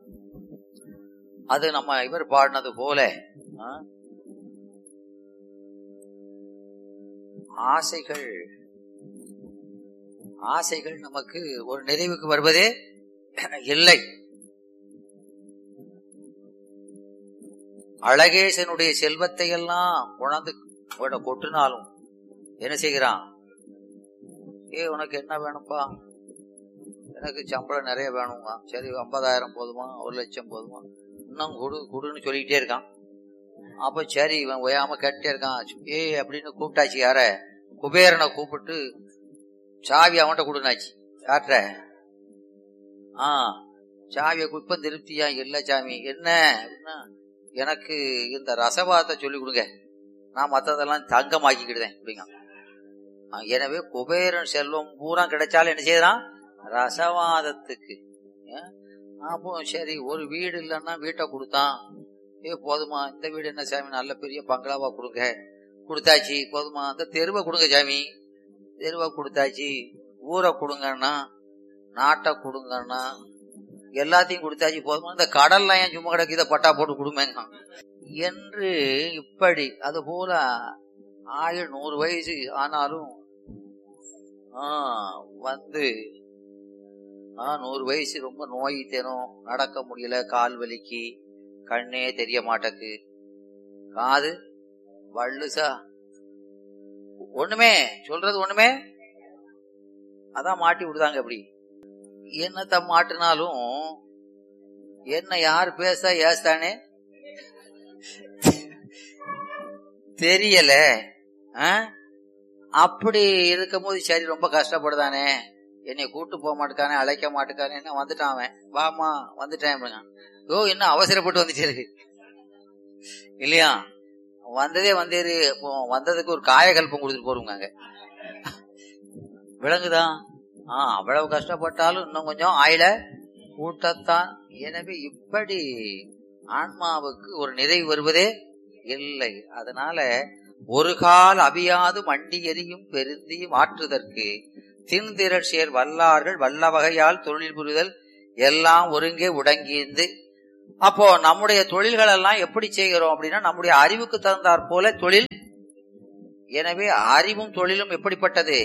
அது நம்ம இவர் பாடினது போல ஆசைகள் ஆசைகள் நமக்கு ஒரு நிறைவுக்கு வருவதே இல்லை. அழகேசனுடைய செல்வத்தை எல்லாம் உணர்ந்து கொட்டினாலும் என்ன செய்கிறான்? ஏ உனக்கு என்ன வேணும்பா? எனக்கு சம்பளம் நிறைய வேணுமா? சரி ஐம்பதாயிரம் போதுமா? ஒரு லட்சம் போதுமா? இன்னும் குடு குடுன்னு சொல்லிக்கிட்டே இருக்கான். அப்ப சரி இவன் ஓயாம கேட்டே இருக்கான். ஏ அப்படின்னு கூப்பிட்டாச்சு. யார? குபேரனை கூப்பிட்டு சாவி அவன்கிட்ட கொடுனாச்சு. யார்ட்ட? ஆஹ் சாவியை இப்ப திருப்தியா? இல்ல சாமி. என்ன அப்படின்னா, எனக்கு இந்த ரசவாதத்தை சொல்லி கொடுங்க, நான் மற்றதெல்லாம் தங்கமாக்கிக்கிடுதேன் அப்படிங்க. எனவே குபேரன் செல்வம் பூரா கிடைச்சாலும் என்ன செய்யறான்? ரசவாதத்துக்கு. அப்போ சரி ஒரு வீடு இல்லைன்னா வீட்டை கொடுத்தான். ஏ போதுமா? இந்த வீடு என்ன சாமி? நல்ல பெரிய பங்களாவா கொடுங்க. கொடுத்தாச்சு. போதுமா? அந்த தெருவை கொடுங்க சாமி. தெருவை கொடுத்தாச்சு. ஊரை கொடுங்கன்னா, நாட்டை கொடுங்கன்னா, எல்லாத்தையும் கொடுத்தாச்சு. போதுமா? இந்த கடல்லாம் ஏன் சும்மா கிடக்கு? இதை பட்டா போட்டு கொடுமேங்க என்று இப்படி. அது போல ஆயுள் நூறு வயசு ஆனாலும் ஆஹ் வந்து ஆஹ் நூறு வயசு ரொம்ப நோய் தேனும், நடக்க முடியல, கால் வலிக்கு, கண்ணே தெரிய மாட்டக்கு, காது வள்ளுசா, ஒண்ணுமே சொல்றது ஒண்ணுமே. அதான் மாட்டி விடுதாங்க. அப்படி என்னத்த மாட்டினாலும் என்ன யார் பேச ஏசானே தெரியல. அப்படி இருக்கும் போது சரி ரொம்ப கஷ்டப்படுதானே, என்னை கூட்டு போக மாட்டுக்கானே, அழைக்க மாட்டுக்கானே, என்ன வந்துட்டான் அவன், வாமா வந்துட்டேன். ஓ என்ன அவசரப்பட்டு வந்துட்டு இல்லையா? வந்ததே வந்தேரு. வந்ததுக்கு ஒரு காயகல்பம் கொடுத்துட்டு போருங்க. விளங்குதான்? ஆஹ் அவ்வளவு கஷ்டப்பட்டாலும் இன்னும் கொஞ்சம் ஆயில கூட்டத்தான். எனவே இப்படி ஆன்மாவுக்கு ஒரு நிறைவு வருவதே இல்லை. அதனால ஒரு கால் அவியாது மண்டி எரியும் பெருந்தி மாற்றுதற்கு தின்திரட்சியர் வல்லார்கள் வல்ல வகையால் தொழில் புரிதல் எல்லாம் ஒருங்கே உடங்கியிருந்து அப்போ நம்முடைய தொழில்கள் எல்லாம் எப்படி செய்கிறோம் அப்படின்னா நம்முடைய அறிவுக்கு தகுந்தாற் போல தொழில். எனவே அறிவும் தொழிலும் எப்படிப்பட்டது?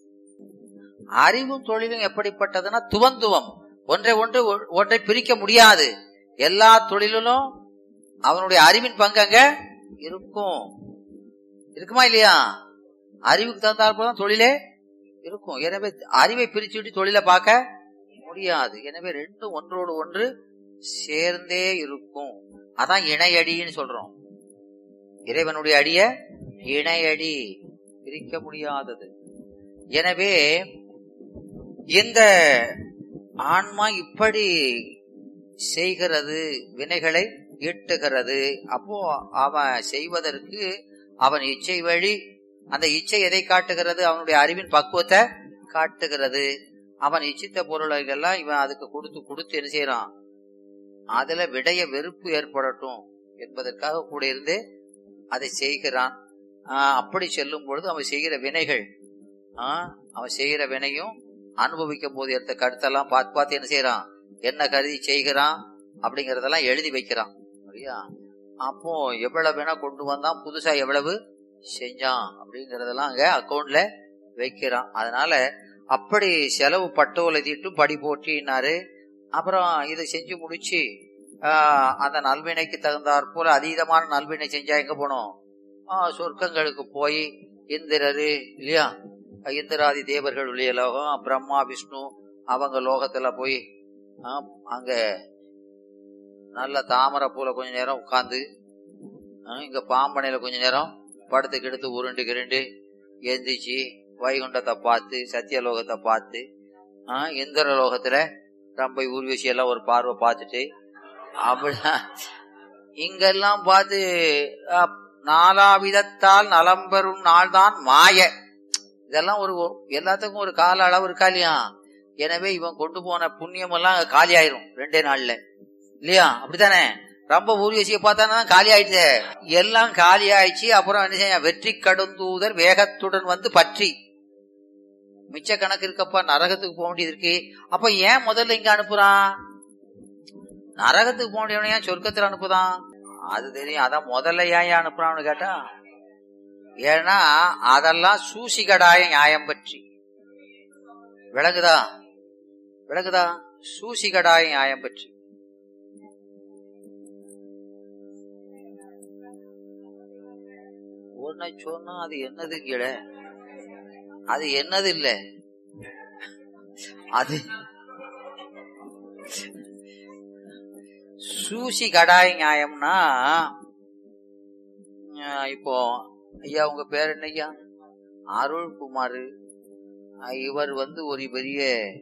அறிவும் தொழிலும் எப்படிப்பட்டதுன்னா துவந்துவம், ஒன்றை ஒன்று ஒன்றை பிரிக்க முடியாது. எல்லா தொழிலும் அவனுடைய அறிவின் பங்கு அங்க இருக்கும். இருக்குமா இல்லையா? அறிவுக்கு தகுந்தாற் போல தொழிலே இருக்கும். எனவே அறிவை பிரிச்சு விட்டு தொழிலை பார்க்க முடியாது. எனவே ரெண்டும் ஒன்றோடு ஒன்று சேர்ந்தே இருக்கும். அதான் இணையடின்னு சொல்றோம். இறைவனுடைய அடிய இணையடி, பிரிக்க முடியாதது. எனவே இந்த ஆன்மா இப்படி செய்கிறது, வினைகளை ஈட்டுகிறது. அப்போ அவன் செய்வதற்கு அவன் இச்சை வழி. அந்த இச்சை எதை காட்டுகிறது? அவனுடைய அறிவின் பக்குவத்தை காட்டுகிறது. அவன் இச்சித்த பொருளைகள்லாம் இவன் அதுக்கு கொடுத்து கொடுத்து என்ன செய்யறான்? அதுல விடைய வெறுப்பு ஏற்படட்டும் என்பதற்காக கூட இருந்து அதை செய்கிறான். ஆஹ் அப்படி செல்லும் பொழுது அவன் செய்கிற வினைகள், ஆஹ் அவன் செய்கிற வினையும் அனுபவிக்கும் போது எடுத்த கருத்தெல்லாம் பார்த்து பார்த்து என்ன செய்யறான், என்ன கருதி செய்கிறான் அப்படிங்கறதெல்லாம் எழுதி வைக்கிறான். சரியா? அப்போ எவ்வளவு வேணா கொண்டு வந்தான், புதுசா எவ்வளவு செஞ்சான் அப்படிங்கறதெல்லாம் அங்க அக்கௌண்ட்ல வைக்கிறான். அதனால அப்படி செலவு பட்டோலை தீட்டும் படி போற்றினாரு. அப்புறம் இதை செஞ்சு முடிச்சு ஆஹ் அந்த நல்வினைக்கு தகுந்தாற் போல அதீதமான நல்வினை செஞ்சா எங்க போனோம்? ஆஹ் சொர்க்கங்களுக்கு போய் இந்திரரு இல்லையா, இந்திராதி தேவர்கள் உள்ள லோகம், பிரம்மா விஷ்ணு அவங்க லோகத்துல போய் அங்க நல்ல தாமரை பூல கொஞ்ச நேரம் உட்கார்ந்து, இங்க பாம்பனையில கொஞ்ச நேரம் படுத்து கெடுத்து உருண்டு கிருண்டு எந்திரிச்சு வைகுண்டத்தை பார்த்து சத்தியலோகத்தை பார்த்து, ஆஹ் இந்திர லோகத்துல ரொம்ப ஊர்வசி எல்லாம் ஒரு பார்வை பார்த்துட்டு அப்படிதான் இங்கெல்லாம் பார்த்து நாலாவிதத்தால் நலம் பெறும் நாள் தான் மாய. இதெல்லாம் ஒரு எல்லாத்துக்கும் ஒரு கால அளவு இருக்கா இல்லையா? எனவே இவன் கொண்டு போன புண்ணியம் எல்லாம் காலி ஆயிரும் ரெண்டே நாள்ல இல்லையா? அப்படித்தானே? ரொம்ப ஊர்வசியை பார்த்தானே காலி ஆயிடுச்சு, எல்லாம் காலி ஆயிடுச்சு. அப்புறம் என்ன செய்ய, வெற்றி கடுந்தூதர் வேகத்துடன் வந்து பற்றி மிச்ச கணக்கு இருக்கப்பா, நரகத்துக்கு போக வேண்டியது இருக்கு. அப்ப ஏன் முதல்ல இங்க அனுப்புறான்? நரகத்துக்கு போக வேண்டியவன ஏன் சொர்க்கத்துல அனுப்புதான்? அது தெரியும். அதான் முதல்ல ஏன் அனுப்புறான்னு கேட்டா, ஏன்னா அதெல்லாம் சூசிகடாய நியாயம் பற்றி. விளங்குதா? விளங்குதா? சூசிகடாய நியாயம் பற்றி. ஒன்ன சொன்னா அது என்னது கீழ, அது என்னது இல்ல, அது சூசி கடாய நியாயம்னா, இப்போ ஐயா உங்க பேர் என்ன ஐயா? அருள்குமார். இவர் வந்து ஒரு பெரிய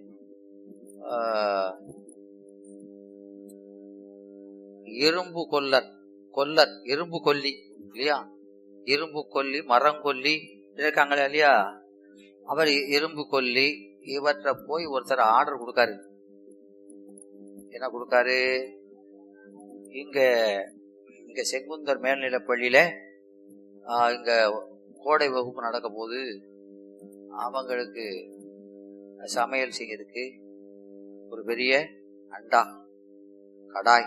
இரும்பு கொல்லர் கொல்லர் இரும்பு கொல்லி இல்லையா? இரும்பு கொல்லி மரங்கொல்லி இருக்காங்களே இல்லையா? அவர் இரும்பு கொல்லி. இவற்றை போய் ஒருத்தர் ஆர்டர் கொடுக்காரு. என்ன கொடுக்காரு? இங்க இங்க செங்குந்தர் மேல்நிலை பள்ளியில இங்க கோடை வகுப்பு நடக்க போது அவங்களுக்கு சமையல் செய்யறதுக்கு ஒரு பெரிய அண்டா கடாய்.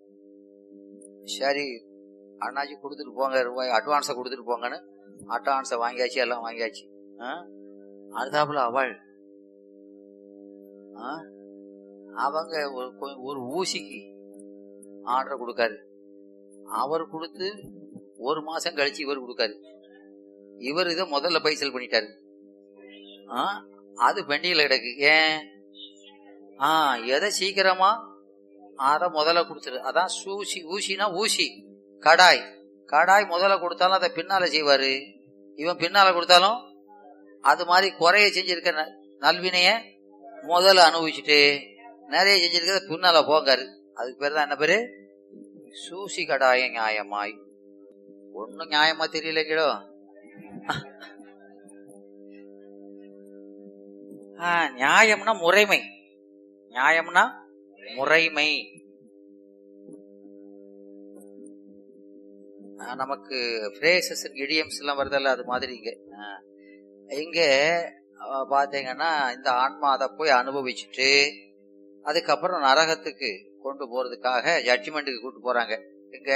சரி அண்ணாச்சி கொடுத்துட்டு போங்க, ரூபாய் அட்வான்ஸை கொடுத்துட்டு போங்கன்னு அட்வான்ஸை வாங்கியாச்சு, எல்லாம் வாங்கியாச்சு. அடுத்தாப்புல அவள் அவங்க ஒரு ஊசிக்கு ஆர்டர் கொடுக்காரு. அவர் கொடுத்து ஒரு மாசம் கழிச்சு இவர் கொடுக்காரு. இவர் இதை முதல்ல பைசல் பண்ணிட்டாரு. அது பெண்டியில கிடக்கு. ஏன்? ஆஹ் எதை சீக்கிரமா அத முதல்ல கொடுத்துரு. அதான் சூசி. ஊசினா ஊசி. கடாய் கடாய் முதல்ல கொடுத்தாலும் அதை பின்னால செய்வாரு. இவன் பின்னால கொடுத்தாலும் அது மாதிரி குறைய செஞ்சிருக்க நல்வினைய முதல்ல அனுபவிச்சுட்டு நிறைய செஞ்சிருக்கிறத பின்னால போங்காரு. அதுக்கு பேர் தான் என்ன பேரு? சூசி கடாய நியாயமாய். ஒன்னும் நியாயமா தெரியலங்களோ. நியாயம்னா முறைமை. நியாயம்னா முறைமை. நமக்கு பிரேசஸ் இடியம்ஸ் எல்லாம் வருதல்ல, அது மாதிரி இங்க இங்க பாத்தீங்கன்னா இந்த ஆன்மா அதை போய் அனுபவிச்சுட்டு அதுக்கப்புறம் நரகத்துக்கு கொண்டு போறதுக்காக ஜட்ஜ்மெண்ட்டுக்கு கூட்டு போறாங்க. எங்க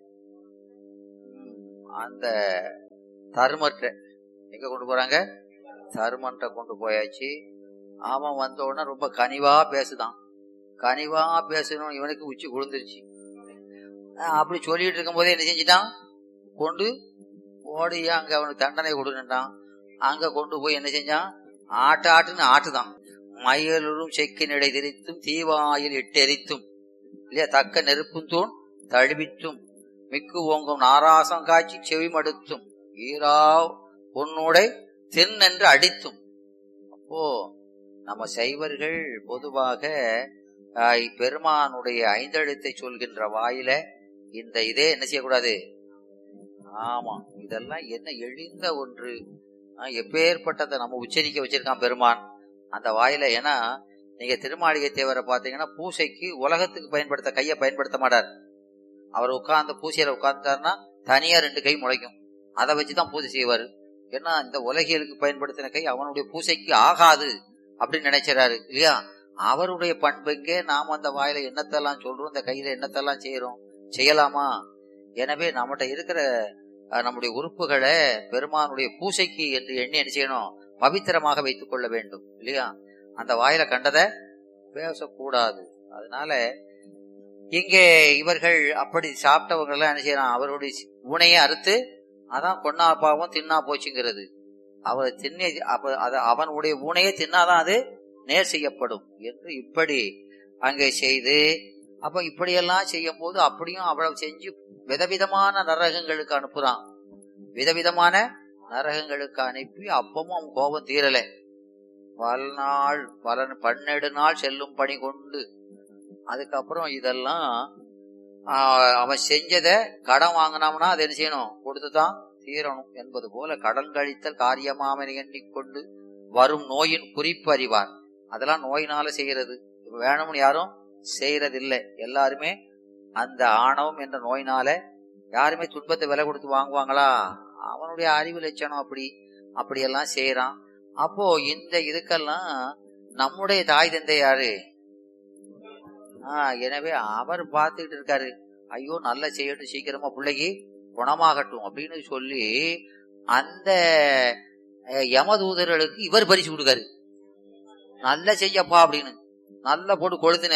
அந்த தருமற்ற எங்க கொண்டு போறாங்க, தருமன்ற கொண்டு போயாச்சு. அவன் வந்த உடனே ரொம்ப கனிவா பேசுதான். கனிவா பேசணும், இவனுக்கு உச்சி குளிர்ந்துருச்சு. அப்படி சொல்லிட்டு இருக்கும் போதே என்ன செஞ்சிட்டான், கொண்டு ஓடியா அங்க அவனுக்கு தண்டனை கொடுன்னுட்டான். அங்க கொண்டு போய் என்ன செஞ்சான், ஆட்டு ஆட்டுன்னு ஆட்டுதான். மயலும் செக்கினிடை திரித்தும் தீவாயில் இட்டெரித்தும் இல்லையா, தக்க நெருப்பும் தூண் தழுவித்தும் மிக்கு ஓங்கும் நாராசம் காய்ச்சி செவி மடுத்தும் ஈரா உன்னோடை தின் என்று அடித்தும். அப்போ நம்ம சைவர்கள் பொதுவாக பெருமானுடைய ஐந்தெழுத்தை சொல்கின்ற வாயில இந்த இதே என்ன செய்யக்கூடாது. ஆமா, இதெல்லாம் என்ன எழிந்த ஒன்று, எப்பேற்பட்டதை நம்ம உச்சரிக்க வச்சிருக்கான் பெருமான் அந்த வாயில. ஏன்னா நீங்க திருமாளிகை தேவரை பாத்தீங்கன்னா பூசைக்கு உலகத்துக்கு பயன்படுத்த கையை பயன்படுத்த மாட்டார். அவர் உட்கார்ந்த பூசையில உட்கார்ந்தாருன்னா தனியா ரெண்டு கை முளைக்கும், அதை வச்சுதான் பூஜை செய்வாரு. ஏன்னா இந்த உலகியலுக்கு பயன்படுத்தின கை அவனுடைய பூசைக்கு ஆகாது அப்படின்னு நினைச்சாரு இல்லையா. அவருடைய பண்புங்கே நாம் அந்த வாயில எண்ணத்தெல்லாம் சொல்றோம், இந்த கையில எண்ணத்தெல்லாம் செய்யறோம், செய்யலாமா? எனவே நம்மகிட்ட இருக்கிற நம்முடைய உறுப்புகளை பெருமானுடைய பூசைக்கு என்று எண்ணி என்ன செய்யணும், பவித்திரமாக வைத்துக் கொள்ள வேண்டும் இல்லையா. அந்த வாயில கண்டதை பேசக்கூடாது. அதனால இங்கே இவர்கள் அப்படி சாப்பிட்டவங்க எல்லாம் என்ன செய்யறான், அவருடைய ஊனையை அறுத்து அதான் கொன்னா பாவம் தின்னா போச்சுங்கிறது. அவர் திண்ணை அவனுடைய ஊனையை தின்னாதான் அது நேர் செய்யப்படும் என்று இப்படி அங்கே செய்து, அப்ப இப்படியெல்லாம் செய்யும் போது அப்படியும் அவ்வளவு செஞ்சு விதவிதமான நரகங்களுக்கு அனுப்புறான். விதவிதமான நரகங்களுக்கு அனுப்பி அப்பவும் அவன் கோபம் தீரல. பல நாள் பல பன்னெண்டு நாள் செல்லும் பணி கொண்டு அதுக்கப்புறம் இதெல்லாம் அவன் செஞ்சத கடன் வாங்கினோம்னா அது என்ன செய்யணும், கொடுத்துதான் தீரணும் என்பது போல கடன் கழித்தல் காரியமாமனை எண்ணிக்கொண்டு வரும் நோயின் குறிப்பு அறிவார். அதெல்லாம் நோயினால செய்யறது, வேணும்னு யாரும் செய்யறது இல்லை. எல்லாருமே அந்த ஆணவம் என்ற நோயினால யாருமே துன்பத்தை விலை கொடுத்து வாங்குவாங்களா? அவனுடைய அறிவு லட்சணம் அப்படி அப்படியெல்லாம் செய்யறான். அப்போ இந்த இதுக்கெல்லாம் நம்முடைய தாய் தந்தை யாரு? ஆஹ் எனவே அவர் பார்த்துக்கிட்டு இருக்காரு, ஐயோ நல்ல செய்யட்டும், சீக்கிரமா பிள்ளைக்கு குணமாகட்டும் அப்படின்னு சொல்லி அந்த யமதூதர்களுக்கு இவர் பரிசு கொடுக்காரு. நல்ல செய்யப்பா அப்படின்னு நல்ல போட்டு கொழுத்துன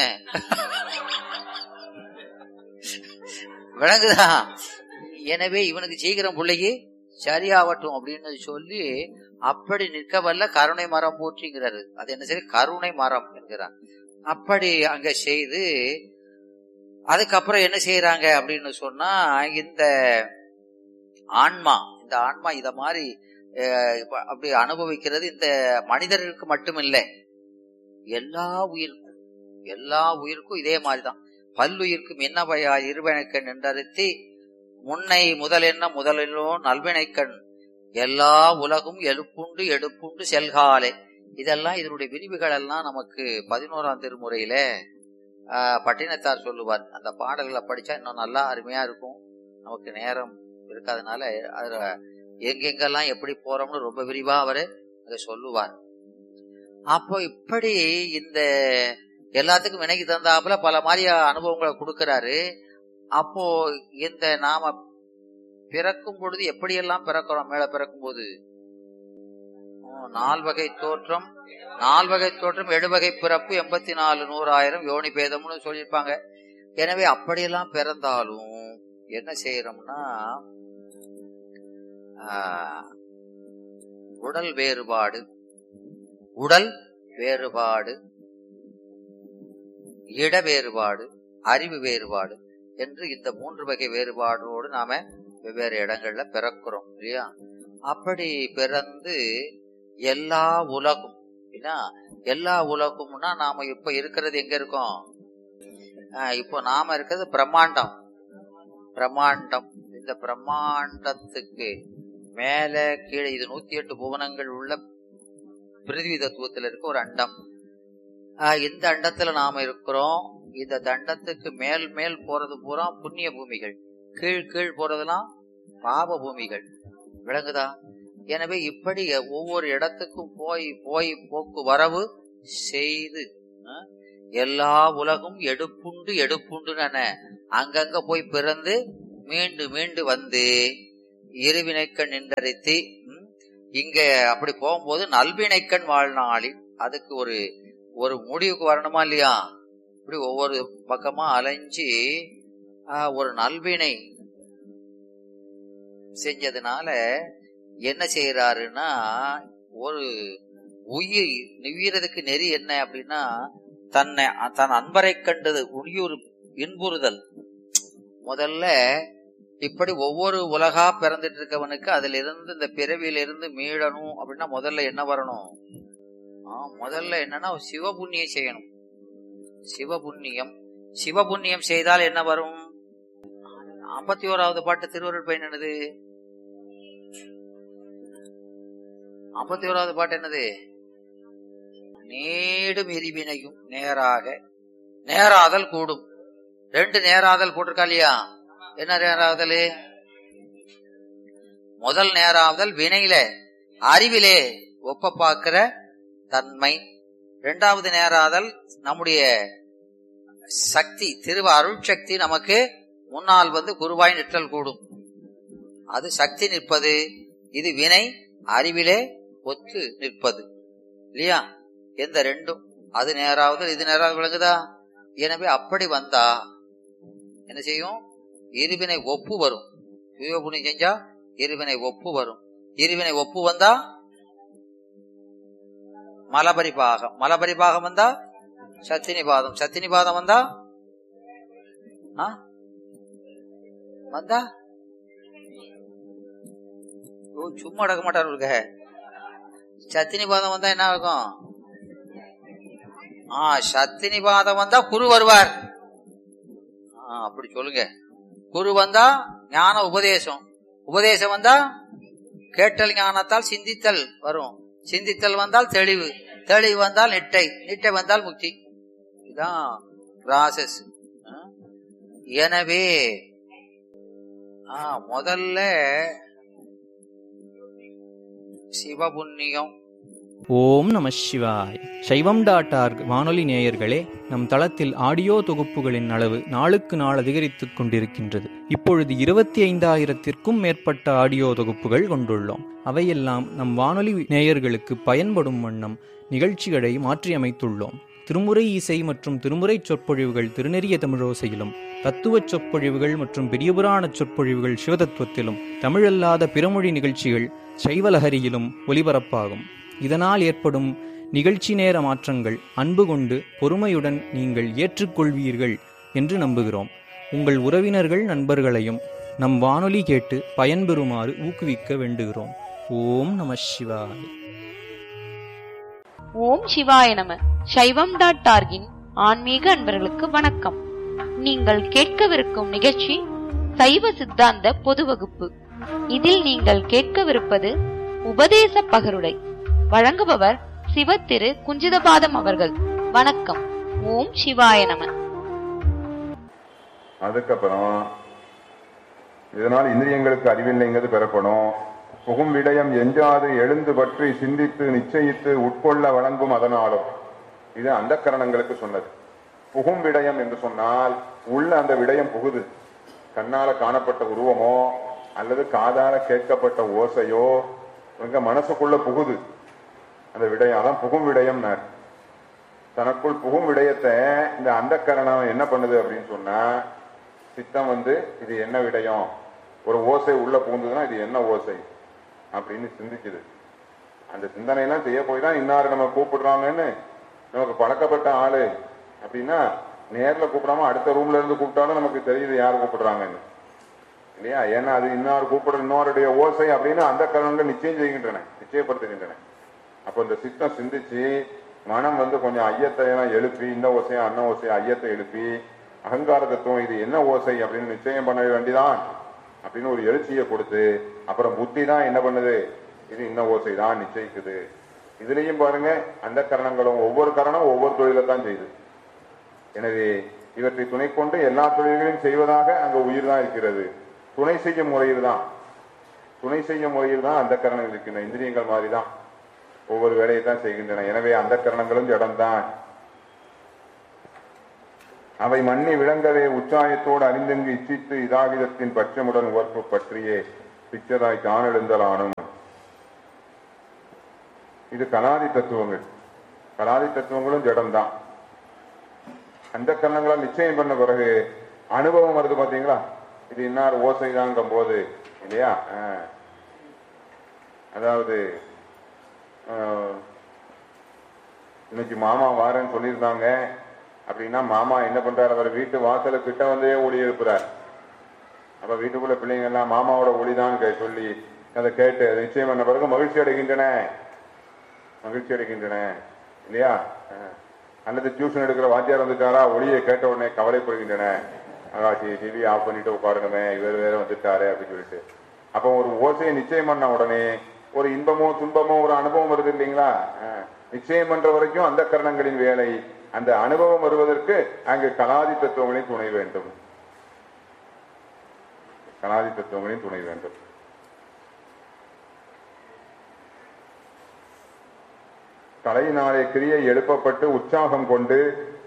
விளங்குதா. எனவே இவனுக்கு சீக்கிரம் பிள்ளைக்கு சரியாகட்டும் அப்படின்னு சொல்லி அப்படி நிற்க வல்ல கருணை மரம் போற்றிங்கிறாரு. அது என்ன சரி, கருணை மரம் என்கிறார். அப்படி அங்க செய்து அதுக்கப்புறம் என்ன செய்யறாங்க அப்படின்னு சொன்னா, இந்த ஆன்மா இந்த ஆன்மா இத மாதிரி அப்படி அனுபவிக்கிறது இந்த மனிதர்களுக்கு மட்டுமில்லை, எல்லா உயிருக்கும் எல்லா உயிருக்கும் இதே மாதிரிதான். பல்லுயிர்க்கும் என்னவையா இருவினைக்கண் என்றறுத்தி முன்னை முதல் என்ன முதலிலோ நல்வினைக்கண் எல்லா உலகும் எழுப்புண்டு எடுப்புண்டு செல்காலே. இதெல்லாம் இதனுடைய விரிவுகள் எல்லாம் நமக்கு பதினோராம் திருமுறையில ஆஹ் பட்டினத்தார் சொல்லுவார். அந்த பாடல்களை படிச்சா இன்னும் நல்லா அருமையா இருக்கும். நமக்கு நேரம் இருக்காதனால அதுல எங்கெங்கெல்லாம் எப்படி போறோம்னு ரொம்ப விரிவா அவரு அத சொல்லுவார். அப்போ இப்படி இந்த எல்லாத்துக்கும் வினைக்கு தந்தாப்புல பல மாதிரி அனுபவங்களை கொடுக்கிறாரு. அப்போ இந்த நாம பிறக்கும் பொழுது எப்படியெல்லாம் பிறக்கிறோம், மேல பிறக்கும் போது நால்வகை தோற்றம் நால்வகை தோற்றம் எழுவகை பிறப்பு எண்பத்தி நாலு நூறாயிரம் யோனி பேதம்னு சொல்லியிருப்பாங்க. எனவே அப்படியெல்லாம் பிறந்தாலும் என்ன செய்யறோம்னா, உடல் வேறுபாடு உடல் வேறுபாடு இட வேறுபாடு அறிவு வேறுபாடு என்று இந்த மூன்று வகை வேறுபாடோடு நாம வெவ்வேறு இடங்கள்ல பிறக்கிறோம் இல்லையா. அப்படி பிறந்து எல்லா உலகம் எல்லா உலகம்னா நாம இப்ப இருக்கிறது எங்க இருக்கோம், இப்போ நாம இருக்கிறது பிரம்மாண்டம். பிரம்மாண்டம் இந்த பிரம்மாண்டத்துக்கு மேல கீழே இது நூத்தி எட்டு புவனங்கள் உள்ள பிருத்திவி தத்துவத்தில் இருக்க ஒரு அண்டம். இந்த அண்டத்துல நாம இருக்கிறோம். இந்த தண்டத்துக்கு மேல் மேல் போறது பூரா புண்ணிய பூமிகள், கீழ் கீழ் போறதெல்லாம் பாப பூமிகள். விளங்குதா? எனவே இப்படி ஒவ்வொரு இடத்துக்கும் போய் போய் போக்கு வரவு செய்து எல்லா உலகும் எடுப்புண்டு எடுப்புண்டு அங்கங்க போய் பிறந்து மீண்டு மீண்டு வந்து இருவினைக்கண் நின்றறித்து இங்க அப்படி போகும்போது நல்வினைக்கண் வாழ்நாளில் அதுக்கு ஒரு ஒரு முடிவுக்கு வரணுமா இல்லையா? இப்படி ஒவ்வொரு பக்கமா அலைஞ்சி ஒரு நல்வினை செஞ்சதுனால என்ன செய்யறாருன்னா, ஒரு உயிர் நிவ்விறதுக்கு நெறி என்ன அப்படின்னா, தன்னை தன் அன்பரை கண்டது உயிர் இன்புறுதல். முதல்ல இப்படி ஒவ்வொரு உலகா பிறந்துட்டு இருக்கவனுக்கு அதுல இருந்து இந்த பிறவியில இருந்து மீளணும் அப்படின்னா முதல்ல என்ன வரணும்? ஆஹ் முதல்ல என்னன்னா சிவபுண்ணியம் செய்யணும். சிவபுண்ணியம் சிவபுண்ணியம் செய்தால் என்ன வரும்? ஐம்பத்தி ஓராவது பாட்டு திருவருள் பயன் என்னது? ஐம்பத்தி ஓராவது பாட்டு என்னது? நீடும் இருவினையும் நேராக நேராதல் கூடும். ரெண்டு நேராதல் போட்டிருக்கா இல்லையா? என்ன நேராதல்? முதல் நேராதல் வினையில அறிவிலே ஒப்ப பார்க்கிற தன்மை. இரண்டாவது நேராதல் நம்முடைய சக்தி, திருவ அருள் சக்தி நமக்கு முன்னால் வந்து குருவாய் நிற்றல் கூடும். அது சக்தி நிற்பது. இது வினை அறிவிலே ஒத்து நிற்பது இல்லையா? எந்த ரெண்டும் அது நேராவது இது நேராவது விளங்குதா? எனவே அப்படி வந்தா என்ன செய்யும்? இருவினை ஒப்பு வரும். சிவபுண்ணியம் செஞ்சா இருவினை ஒப்பு வரும். இருவினை ஒப்பு வந்தா மலபரிபாகம், மலபரிபாகம் வந்தா சத்தினிபாதம், சத்தினிபாதம் வந்தா வந்தா சும்மா அடக்க மாட்டாரு. சத்தினிபாதம் வந்தா என்ன ஆகும்? ஆஹ் சத்தினிபாதம் வந்தா குரு வருவார். ஆஹ் அப்படி சொல்லுங்க. குரு வந்தா ஞான உபதேசம், உபதேசம் வந்தா கேட்டல் ஞானத்தால் சிந்தித்தல் வரும். சிந்தித்தல் வந்தால் தெளிவு, தெளிவு வந்தால் நிட்டை, நிட்டை வந்தால் முக்தி. இதுதான் ப்ராசஸ். எனவே ஆஹ் முதல்ல சிவபுண்ணியம். ஓம் நம சிவாய். சைவம் டாட் ஆர்க் வானொலி நேயர்களே, நம் தளத்தில் ஆடியோ தொகுப்புகளின் அளவு நாளுக்கு நாள் அதிகரித்துக் கொண்டிருக்கின்றது. இப்பொழுது இருபத்தி ஐந்தாயிரத்திற்கும் மேற்பட்ட ஆடியோ தொகுப்புகள் கொண்டுள்ளோம். அவையெல்லாம் நம் வானொலி நேயர்களுக்கு பயன்படும் வண்ணம் நிகழ்ச்சிகளை மாற்றியமைத்துள்ளோம். திருமுறை இசை மற்றும் திருமுறை சொற்பொழிவுகள் திருநெறிய தமிழோசையிலும், தத்துவ சொற்பொழிவுகள் மற்றும் பெரியபுராண சொற்பொழிவுகள் சிவதத்துவத்திலும், தமிழல்லாத பிறமொழி நிகழ்ச்சிகள் சைவலஹரியிலும் ஒலிபரப்பாகும். இதனால் ஏற்படும் நிகழ்ச்சி நேர மாற்றங்கள் அன்பு கொண்டு பொறுமையுடன் நீங்கள் ஏற்றுக்கொள்வீர்கள் என்று நம்புகிறோம். உங்கள் உறவினர்கள் நண்பர்களையும் நம் வானொலி கேட்டு பயன்பெறுமாறு ஊக்குவிக்க வேண்டுகிறோம். ஓம் நம சிவாய. ஓம் சிவாய நம. சைவம் டாட் ஆர்கின் ஆன்மீக அன்பர்களுக்கு வணக்கம். நீங்கள் கேட்கவிருக்கும் நிகழ்ச்சி சைவ சித்தாந்த பொது வகுப்பு. இதில் நீங்கள் கேட்கவிருப்பது உபதேச பகருடை. வழங்குபவர் சிவ திரு குஞ்சிதபாதம் அவர்கள். வணக்கம். ஓம் சிவாய நம. அதுக்கப்புறம் இதனால் இந்திரியங்களுக்கு அறிவில்லைங்கிறது பெறப்படும். புகும் விடயம் எஞ்சாது எழுந்து பற்றி சிந்தித்து நிச்சயித்து உட்கொள்ள வழங்கும். அதனாலும் இது அந்த கரணங்களுக்கு சொன்னது. புகும் விடயம் என்று சொன்னால் உள்ள அந்த விடயம் புகுது. கண்ணால காணப்பட்ட உருவமோ அல்லது காதால கேட்கப்பட்ட ஓசையோ எங்க மனசுக்குள்ள புகுது. அந்த விடயம் அதான் புகும் விடயம். தனக்குள் புகும் விடயத்தை இந்த அந்த கரணம் என்ன பண்ணுது அப்படின்னு சொன்னா, சித்தம் வந்து இது என்ன விடயம், ஒரு ஓசை உள்ள புகுந்ததுன்னா இது என்ன ஓசை அப்படின்னு சிந்திக்குது. அந்த சிந்தனையெல்லாம் செய்ய போய் தான் இன்னாரு நம்ம கூப்பிடுறாங்கன்னு நமக்கு பழக்கப்பட்ட ஆளு அப்படின்னா நேர்ல கூப்பிடாம அடுத்த ரூம்ல இருந்து கூப்பிட்டாலும் நமக்கு தெரியுது யாரு கூப்பிடுறாங்கன்னு இல்லையா? ஏன்னா அது இன்னாரு கூப்பிடுற இன்னொருடைய ஓசை அப்படின்னு அந்த கரணங்கள் நிச்சயம் செய்கின்றன, நிச்சயப்படுத்துகின்றன. அப்போ இந்த சித்தம் சிந்திச்சு மனம் வந்து கொஞ்சம் ஐயத்தை எல்லாம் எழுப்பி, இந்த ஓசையா அன்ன ஓசையா ஐயத்தை எழுப்பி அகங்கார தத்துவம் இது என்ன ஓசை அப்படின்னு நிச்சயம் பண்ண வேண்டிதான் அப்படின்னு ஒரு எழுச்சியை கொடுத்து அப்புறம் புத்தி தான் என்ன பண்ணுது, இது இன்ன ஓசை தான் நிச்சயிக்குது. இதுலயும் பாருங்க அந்த கரணங்களும் ஒவ்வொரு கரணம் ஒவ்வொரு தொழிலை தான் செய்யுது. எனவே இவற்றை துணை கொண்டு எல்லா தொழில்களையும் செய்வதாக அங்க உயிர் தான் இருக்கிறது. துணை செய்யும் முறையில் தான் துணை செய்யும் முறையில் தான் அந்த கரணங்கள் இருக்கின்றன. இந்திரியங்கள் மாதிரி தான் ஒவ்வொரு வேலையை தான் செய்கின்றன. எனவே அந்த கரணங்களும் ஜடம்தான். அவை மண்ணி விளங்கவே உச்சாயத்தோடு அறிந்தெங்கு இச்சித்து இதாகிதத்தின் பட்சமுடன் உவர்ப்பு பற்றியே பிச்சதாய் தானெழுந்தலானும். இது கலாதி தத்துவங்கள். கலாதி தத்துவங்களும் ஜடம்தான். அந்த கரணங்களால் நிச்சயம் பண்ண பிறகு அனுபவம் வருது பாத்தீங்களா? இது இன்னார் ஓசைதாங்கும் போது இல்லையா? அதாவது இன்னைக்கு மாமா வாரேன்னு சொல்லியிருந்தாங்க அப்படின்னா மாமா என்ன பண்றாரு? அவர் வீட்டு வாசல கிட்ட வந்தே ஒளி எழுப்புறார். அப்ப வீட்டுக்குள்ள பிள்ளைங்க எல்லாம் மாமாவோட ஒளிதான் சொல்லி அதை கேட்டு நிச்சயம் பண்ண பிறகு மகிழ்ச்சி அடைகின்றன மகிழ்ச்சி அடைகின்றன இல்லையா? அல்லது டியூஷன் எடுக்கிற வாத்தியார் வந்துட்டாரா, ஒளியை கேட்ட உடனே கவலைப்படுகின்றன. ஆகாசி டிவி ஆஃப் பண்ணிட்டு உட்காருங்கமே, இவர் வேற வந்துட்டாரு அப்படின்னு சொல்லிட்டு. அப்போ ஒரு ஓசையை நிச்சயம் பண்ண உடனே ஒரு இன்பமோ துன்பமோ ஒரு அனுபவம் வருது இல்லைங்களா? நிச்சயம் பண்ற வரைக்கும் அந்த கரணங்களின் வேலை. அந்த அனுபவம் வருவதற்கு அங்கு கலாதி தத்துவங்களின் துணை வேண்டும். கலாதி தத்துவங்களின் துணை வேண்டும். கலையினாலே கிரியை எழுப்பப்பட்டு உற்சாகம் கொண்டு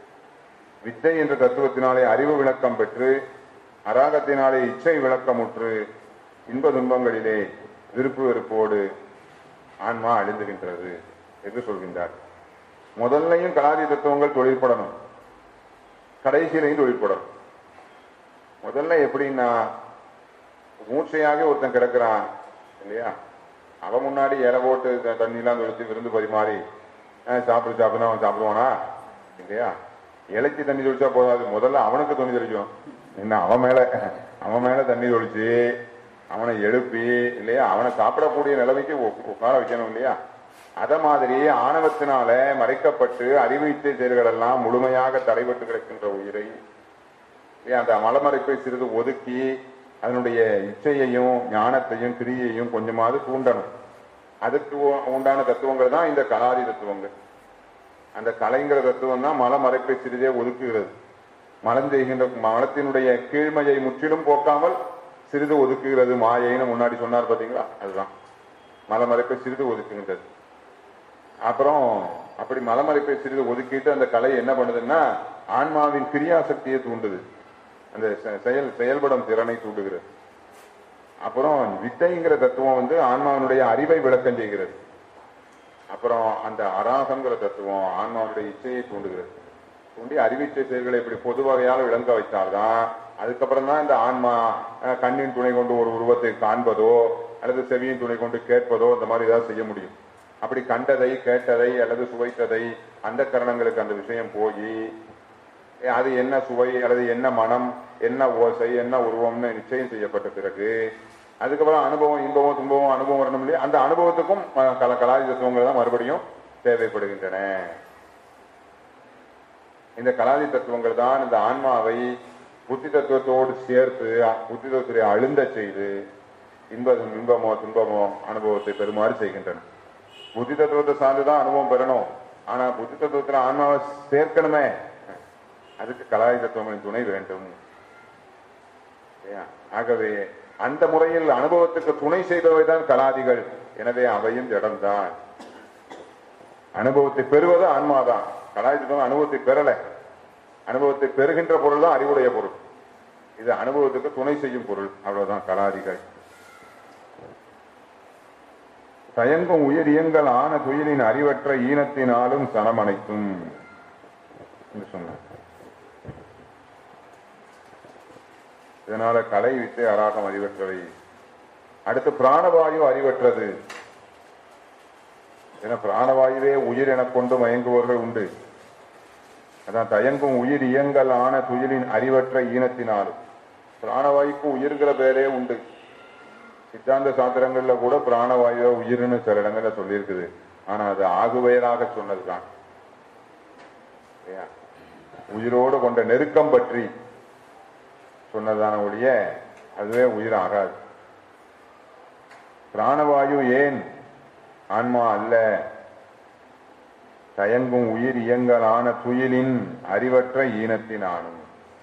வித்தை என்ற தத்துவத்தினாலே அறிவு விளக்கம் பெற்று அராகத்தினாலே இச்சை விளக்கமுற்று இன்ப துன்பங்களிலே விருப்பு வெறுப்போடு ஆன்மா அழிந்துகின்றது என்று சொல்கின்றார். முதல்லையும் கலாதி தத்துவங்கள் தொழிற்படணும், கடைசியிலையும் தொழிற்படணும். முதல்ல எப்படின்னா, மூச்சையாக ஒருத்தன் கிடக்கிறான் இல்லையா? அவன் முன்னாடி இலை போட்டு தண்ணிலாம் தொழிச்சு விருந்து பரிமாறி சாப்பிடு சாப்பிடுனா அவன் சாப்பிடுவானா இல்லையா? இலைக்கு தண்ணி தொழிச்சா போதாது, முதல்ல அவனுக்கு தண்ணி தொழிக்கும். என்ன அவன் மேல அவன் மேல தண்ணி தொழிச்சு அவனை எழுப்பி இல்லையா, அவனை சாப்பிடக்கூடிய நிலைமைக்கு உட்கார வைக்கணும் இல்லையா? அத மாதிரி ஆணவத்தினால மறைக்கப்பட்டு அறிவித்த செயல்கள் எல்லாம் முழுமையாக தடைபட்டு கிடக்கின்ற உயிரை அந்த மலமறைப்பை சிறிது ஒதுக்கி அதனுடைய இச்சையையும் ஞானத்தையும் கிரியையும் கொஞ்சமாவது தூண்டணும். அதுக்கு உண்டான தத்துவங்கள் தான் இந்த கலாதி தத்துவங்கள். அந்த கலைங்கிற தத்துவம் தான் மலமறைப்பை சிறிதே ஒதுக்குகிறது. மலம் செய்கின்ற மலத்தினுடைய கீழ்மையை முற்றிலும் போக்காமல் சிறிது ஒதுக்குகிறது. மாயைன்னு முன்னாடி சொன்னார் பாத்தீங்களா? அதுதான் மலமறைப்பை சிறிது ஒதுக்குகின்றது. அப்புறம் அப்படி மலமறைப்பை சிறிது ஒதுக்கிட்டு அந்த கலை என்ன பண்ணுதுன்னா ஆன்மாவின் கிரியாசக்தியை தூண்டுது, அந்த செயல் செயல்படும் திறனை தூண்டுகிறது. அப்புறம் வித்தைங்கிற தத்துவம் வந்து ஆன்மாவினுடைய அறிவை விளக்கம் செய்கிறது. அப்புறம் அந்த அராகங்கிற தத்துவம் ஆன்மாவுடைய இச்சையை தூண்டுகிறது. தூண்டி அறிவிச்சை செயல்களை இப்படி பொது வகையால் விளங்க வைத்தால்தான் அதுக்கப்புறம் தான் இந்த ஆன்மா கண்ணின் துணை கொண்டு ஒரு உருவத்தை காண்பதோ அல்லது செவியின் துணை கொண்டு கேட்பதோ இந்த மாதிரி ஏதாவது செய்ய முடியும். அப்படி கண்டதை கேட்டதை அல்லது சுவைத்ததை அந்த கரணங்களுக்கு அந்த விஷயம் போய் அது என்ன சுவை அல்லது என்ன மனம் என்ன ஓசை என்ன உருவம்னு நிச்சயம் செய்யப்பட்ட பிறகு அதுக்கப்புறம் அனுபவம் இன்பமோ துன்பமோ அனுபவம் வரணும் இல்லையா? அந்த அனுபவத்துக்கும் கல கலாதி தத்துவங்கள் தான் மறுபடியும் தேவைப்படுகின்றன. இந்த கலாதி தத்துவங்கள் தான் இந்த ஆன்மாவை புத்தி தத்துவத்தோடு சேர்த்து புத்தி தத்துவத்தை அழுந்த செய்து இன்ப இன்பமோ துன்பமோ அனுபவத்தை பெறுமாறு செய்கின்றன. புத்தி தத்துவத்தை சார்ந்துதான் அனுபவம் பெறணும். ஆனா புத்தி தத்துவத்துல ஆன்மாவை சேர்க்கணுமே, அதுக்கு கலாதி தத்துவங்களின் துணை வேண்டும். ஆகவே அந்த முறையில் அனுபவத்துக்கு துணை செய்பவைதான் கலாதிகள். எனவே அவையும் ஜடம்தான். அனுபவத்தை பெறுவது ஆன்மாதான். கலாதி தத்துவம் அனுபவத்தை பெறல. அனுபவத்தை பெறுகின்ற பொருள் தான் அறிவுடைய பொருள். இது அனுபவத்துக்கு துணை செய்யும் பொருள். அவ்வளவுதான் கலாதிகள். தயங்கும் உயிர் இயங்கல் ஆன துயிலின் அறிவற்ற ஈனத்தினாலும் சனமனைக்கும் என்று சொன்னார். இதனால கலை வித்தை அராகம் அறிவற்றவை. அடுத்து பிராணவாயு அறிவற்றது. என பிராணவாயுவே உயிர் என கொண்டு மயங்குவர்கள் உண்டு. அதான் தயங்கும் உயிர் இயங்கல் ஆன துயிலின் அறிவற்ற ஈனத்தினாலும். பிராணவாயுக்கு உயிர்கிற பேரே உண்டு. சித்தாந்த சாத்திரங்கள்ல கூட பிராணவாயுவை உயிர்னு சில இடங்கள்ல சொல்லியிருக்குது. ஆனா அது ஆகுபெயராக சொன்னதுதான். உயிரோடு கொண்ட நெருக்கம் பற்றி சொன்னதான ஒழிய அதுவே உயிர் ஆகாது. பிராணவாயு ஏன் ஆன்மா அல்ல? தயங்கும் உயிர் இயங்கலான துயிலின் அறிவற்ற ஈனத்தினானும்.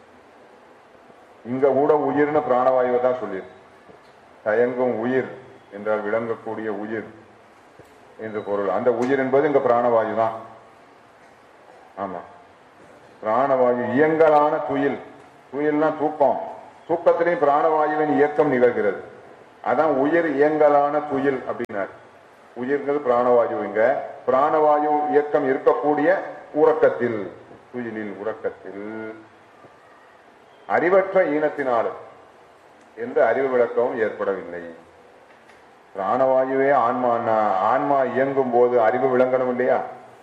இங்க கூட உயிர்னு பிராணவாயுவை தான் சொல்லியிருக்கு. தயங்கும் உயிர் என்றால் விளங்கக்கூடிய உயிர் என்று பொருள். அந்த உயிர் என்பது இங்க பிராணவாயு தான். ஆமா, பிராணவாயு இயங்கலான துயில், துயில்னா தூக்கம், தூக்கத்திலையும் பிராணவாயுவின் இயக்கம் நிகழ்கிறது. அதான் உயிர் இயங்கலான துயில் அப்படின்னார். உயிர்ங்கிறது பிராணவாயுங்க, பிராணவாயு இயக்கம் இருக்கக்கூடிய உறக்கத்தில், துயிலில் உறக்கத்தில் அறிவற்ற ஈனத்தினாலும் எந்த அறிவு விளக்கமும் ஏற்படவில்லை. பிராணவாயுவே ஆன்மானா, ஆன்மா இயங்கும் போது அறிவு விளங்கணும் இல்லையா?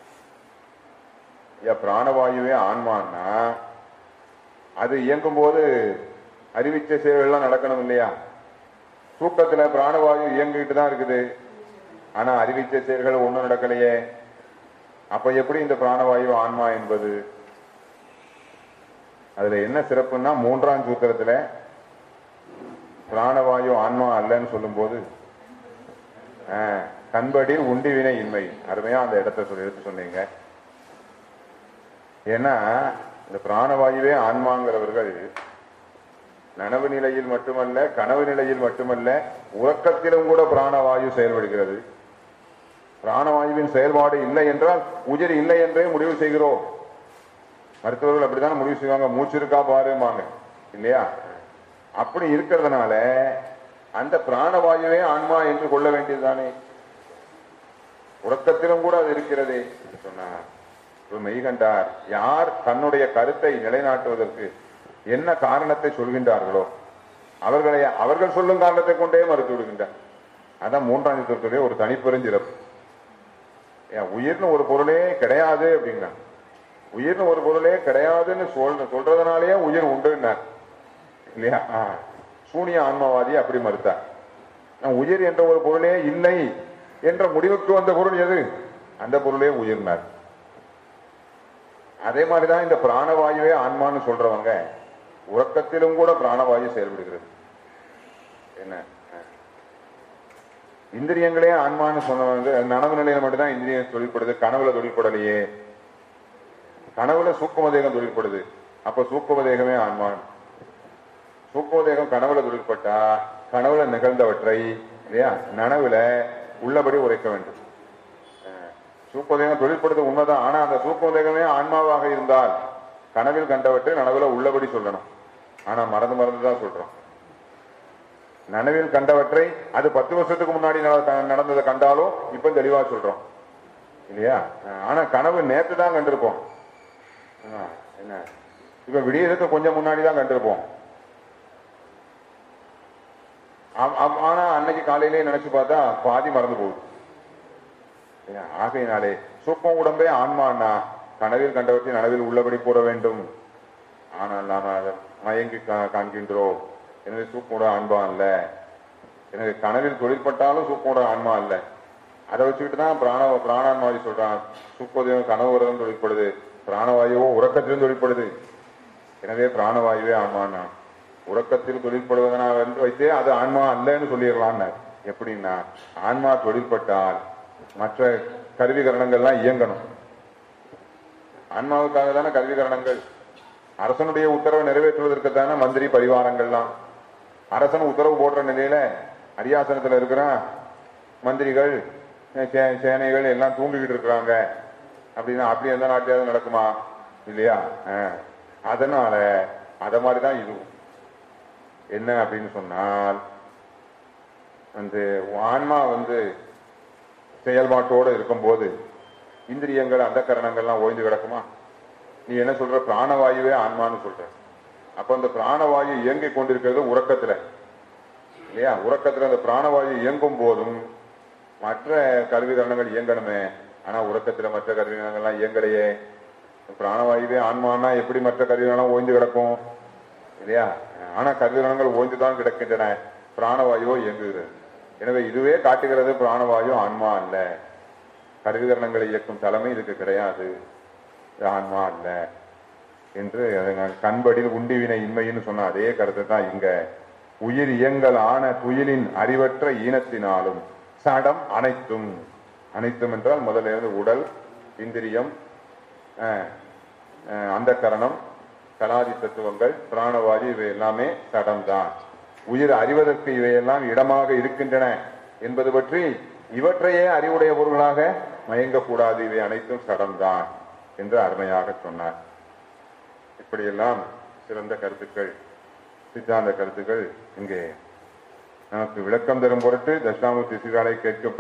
பிராணவாயுவே ஆன்மானா அது இயங்கும் போது அறிவிச்ச செயல்கள்லாம் நடக்கணும் இல்லையா? தூக்கத்துல பிராணவாயு இயங்கிட்டு தான் இருக்குது, ஆனா அறிவிச்ச செயல்கள் ஒண்ணும் நடக்கலையே. அப்ப எப்படி இந்த பிராணவாயு ஆன்மா என்பது? அதுல என்ன சிறப்புன்னா, மூன்றாம் சூத்திரத்துல பிராணவாயு ஆன்மா அல்லன்னு சொல்லும் போது கண்படி உண்டிவினை இன்மை, அருமையா அந்த இடத்த சொல்லி எடுத்து சொன்னீங்க. ஏன்னா இந்த பிராணவாயுவே ஆன்மாங்கிறவர்கள் நனவு நிலையில் மட்டுமல்ல, கனவு நிலையில் மட்டுமல்ல, உறக்கத்திலும் கூட பிராணவாயு செயல்படுகிறது. பிராணவாயுவின் செயல்பாடு இல்லை என்றால் உயிர் இல்லை என்றே முடிவு செய்கிறோம். மருத்துவர்கள் அப்படித்தான் முடிவு செய்வாங்க, மூச்சு இருக்கா பாருமாங்க இல்லையா? அப்படி இருக்கிறதுனால அந்த பிராணவாயுவே ஆன்மா என்று கொள்ள வேண்டியதுதானே. உறக்கத்திலும் கூட அது இருக்கிறதே சொன்னார் மெய்கண்டார். யார் தன்னுடைய கருத்தை நிலைநாட்டுவதற்கு என்ன காரணத்தை சொல்கின்றார்களோ அவர்களை அவர்கள் சொல்லும் காரணத்தை கொண்டே மறுத்து விடுகின்றார். அதான் மூன்றாம் சூத்திரத்திலே ஒரு தனிப்பெருஞ்சிறப்பு. உயிர்னு ஒரு பொருளே கிடையாது அப்படிங்கிறாங்க. உயிர்னு ஒரு பொருளே கிடையாதுன்னு சொல் சொல்றதுனாலேயே உயிர் உண்டுன்னார் இல்லையா? சூனிய ஆன்மவாதி அப்படி மறுத்தார். உயிர் என்ற ஒரு பொருளே இல்லை என்ற முடிவுக்கு வந்த பொருள் எது? அந்த பொருளே உயிர்னார். அதே மாதிரிதான் இந்த பிராணவாயுவே ஆன்மான்னு சொல்றவங்க உறக்கத்திலும் கூட பிராணவாயு செயல்படுகிறது. என்ன இந்திரியங்களே ஆன்மான்னு சொன்னவங்க நனவு நிலையில மட்டும்தான் இந்திரியம் தொழில்படுது, கனவுல தொழில்படலையே. கனவுல சூக்குமதேகம் தொழில்படுது, அப்ப சூக்குமதேகமே ஆன்மான். சூக்குமதேகம் கனவுல தொழில்பட்டா கனவுல நிகழ்ந்தவற்றை இல்லையா நனவுல உள்ளபடி உரைக்க வேண்டும். சூக்குமதேகம் தொழில்படுது உண்மைதான், ஆனா அந்த சூக்குமதேகமே ஆன்மாவாக இருந்தால் கனவில் கண்டவற்றை நனவுல உள்ளபடி சொல்லணும். ஆனா மறந்து மறந்துதான் சொல்றோம். நனவில் கண்டவற்றை அது பத்து வருஷத்துக்கு முன்னாடி நடந்ததை கண்டாலும் இப்ப தெளிவா சொல்றோம் இல்லையா? ஆனா கனவு நேற்று தான் கண்டிருப்போம். என்ன இப்ப விடியறதுக்கு கொஞ்சம் முன்னாடிதான் கண்டிருப்போம். ஆனா அன்னைக்கு காலையிலேயே நினைச்சு பார்த்தா பாதி மறந்து போகுது. ஆகையினாலே சூக்கம் உடம்பே ஆன்மான்னா கனவில் கண்டவற்றை நனவில் உள்ளபடி கூற வேண்டும். ஆனால் நாம் அதை மயங்கி காண்கின்றோம். எனவே சூக்கோட ஆன்மா அல்ல. எனவே கனவில் தொழிற்பட்டாலும் சூக்கோட ஆன்மா அல்ல. அதை வச்சுக்கிட்டு தான் பிராண பிராணான்மாவி சொல்றான். சூக்கோதயம் கனவு உரகம் தொழிற்படுது, பிராணவாயுவோ உறக்கத்திலும் தொழிற்படுது. எனவே பிராணவாயுவே ஆன்மான்னா உறக்கத்தில் தொழிற்படுவதனால் என்று வைத்தே அது ஆன்மா அல்லன்னு சொல்லிடலான்னு. எப்படின்னா ஆன்மா தொழிற்பட்டால் மற்ற கருவிகரணங்கள்லாம் இயங்கணும். ஆன்மாவுக்காக தானே கருவிகரணங்கள். அரசனுடைய உத்தரவை நிறைவேற்றுவதற்கு தானே மந்திரி பரிவாரங்கள்லாம். அரசன் உத்தரவு போடுற நிலையில அரியாசனத்துல இருக்கிற மந்திரிகள் சேனைகள் எல்லாம் தூங்கிக்கிட்டு இருக்கிறாங்க அப்படின்னா அப்படி எந்த நாட்டியாவது நடக்குமா? இல்லையா? அதனால அத மாதிரிதான் இதுவும். என்ன அப்படின்னு சொன்னால் அந்த ஆன்மா வந்து செயல்பாட்டோடு இருக்கும் போது இந்திரியங்கள் அந்த கரணங்கள்லாம் ஓய்ந்து கிடக்குமா? நீ என்ன சொல்ற? பிராணவாயுவே ஆன்மான்னு சொல்ற. அப்ப அந்த பிராணவாயு இயங்கிக் கொண்டிருக்கிறது உறக்கத்துல இல்லையா? உறக்கத்துல அந்த பிராணவாயு இயங்கும் போதும் மற்ற கருவிகரணங்கள் இயங்கணுமே. ஆனா உறக்கத்துல மற்ற கருவிகரணங்கள்லாம் இயங்கலையே. பிராணவாயுவே ஆன்மானா எப்படி மற்ற கருவிகரணம் ஓய்ந்து கிடக்கும் இல்லையா? ஆனா கருவிகரணங்கள் ஓய்ந்துதான் கிடக்கின்றன, பிராணவாயுவோ இயங்குகிறது. எனவே இதுவே காட்டுகிறது பிராணவாயு ஆன்மா அல்ல. கருவிகரணங்களை இயக்கும் தலைமை இதுக்கு கிடையாது, ஆன்மா அல்ல என்று கண்படியில் உண்டிவினை இன்மைன்னு சொன்ன அதே கருத்தை தான் இங்க உயிர் இயங்கல் ஆன துயிலின் அறிவற்ற ஈனத்தினாலும் சடம் அனைத்தும். அனைத்தும் என்றால் முதல்ல இருந்து உடல், இந்திரியம், அந்த கரணம், கலாதி தத்துவங்கள், பிராணவாயு இவை எல்லாமே சடம் தான். உயிர் அறிவதற்கு இவையெல்லாம் இடமாக இருக்கின்றன என்பது பற்றி இவற்றையே அறிவுடைய பொருள்களாக மயங்கக்கூடாது. இவை அனைத்தும் சடம்தான் என்று அருமையாக சொன்னார். இப்படியெல்லாம் சிறந்த கருத்துக்கள், சித்தாந்த கருத்துக்கள் இங்கே நமக்கு விளக்கம் தரும் பொருட்டு தட்சிணாமூர்த்தி சிவாலை கேட்கப்படும்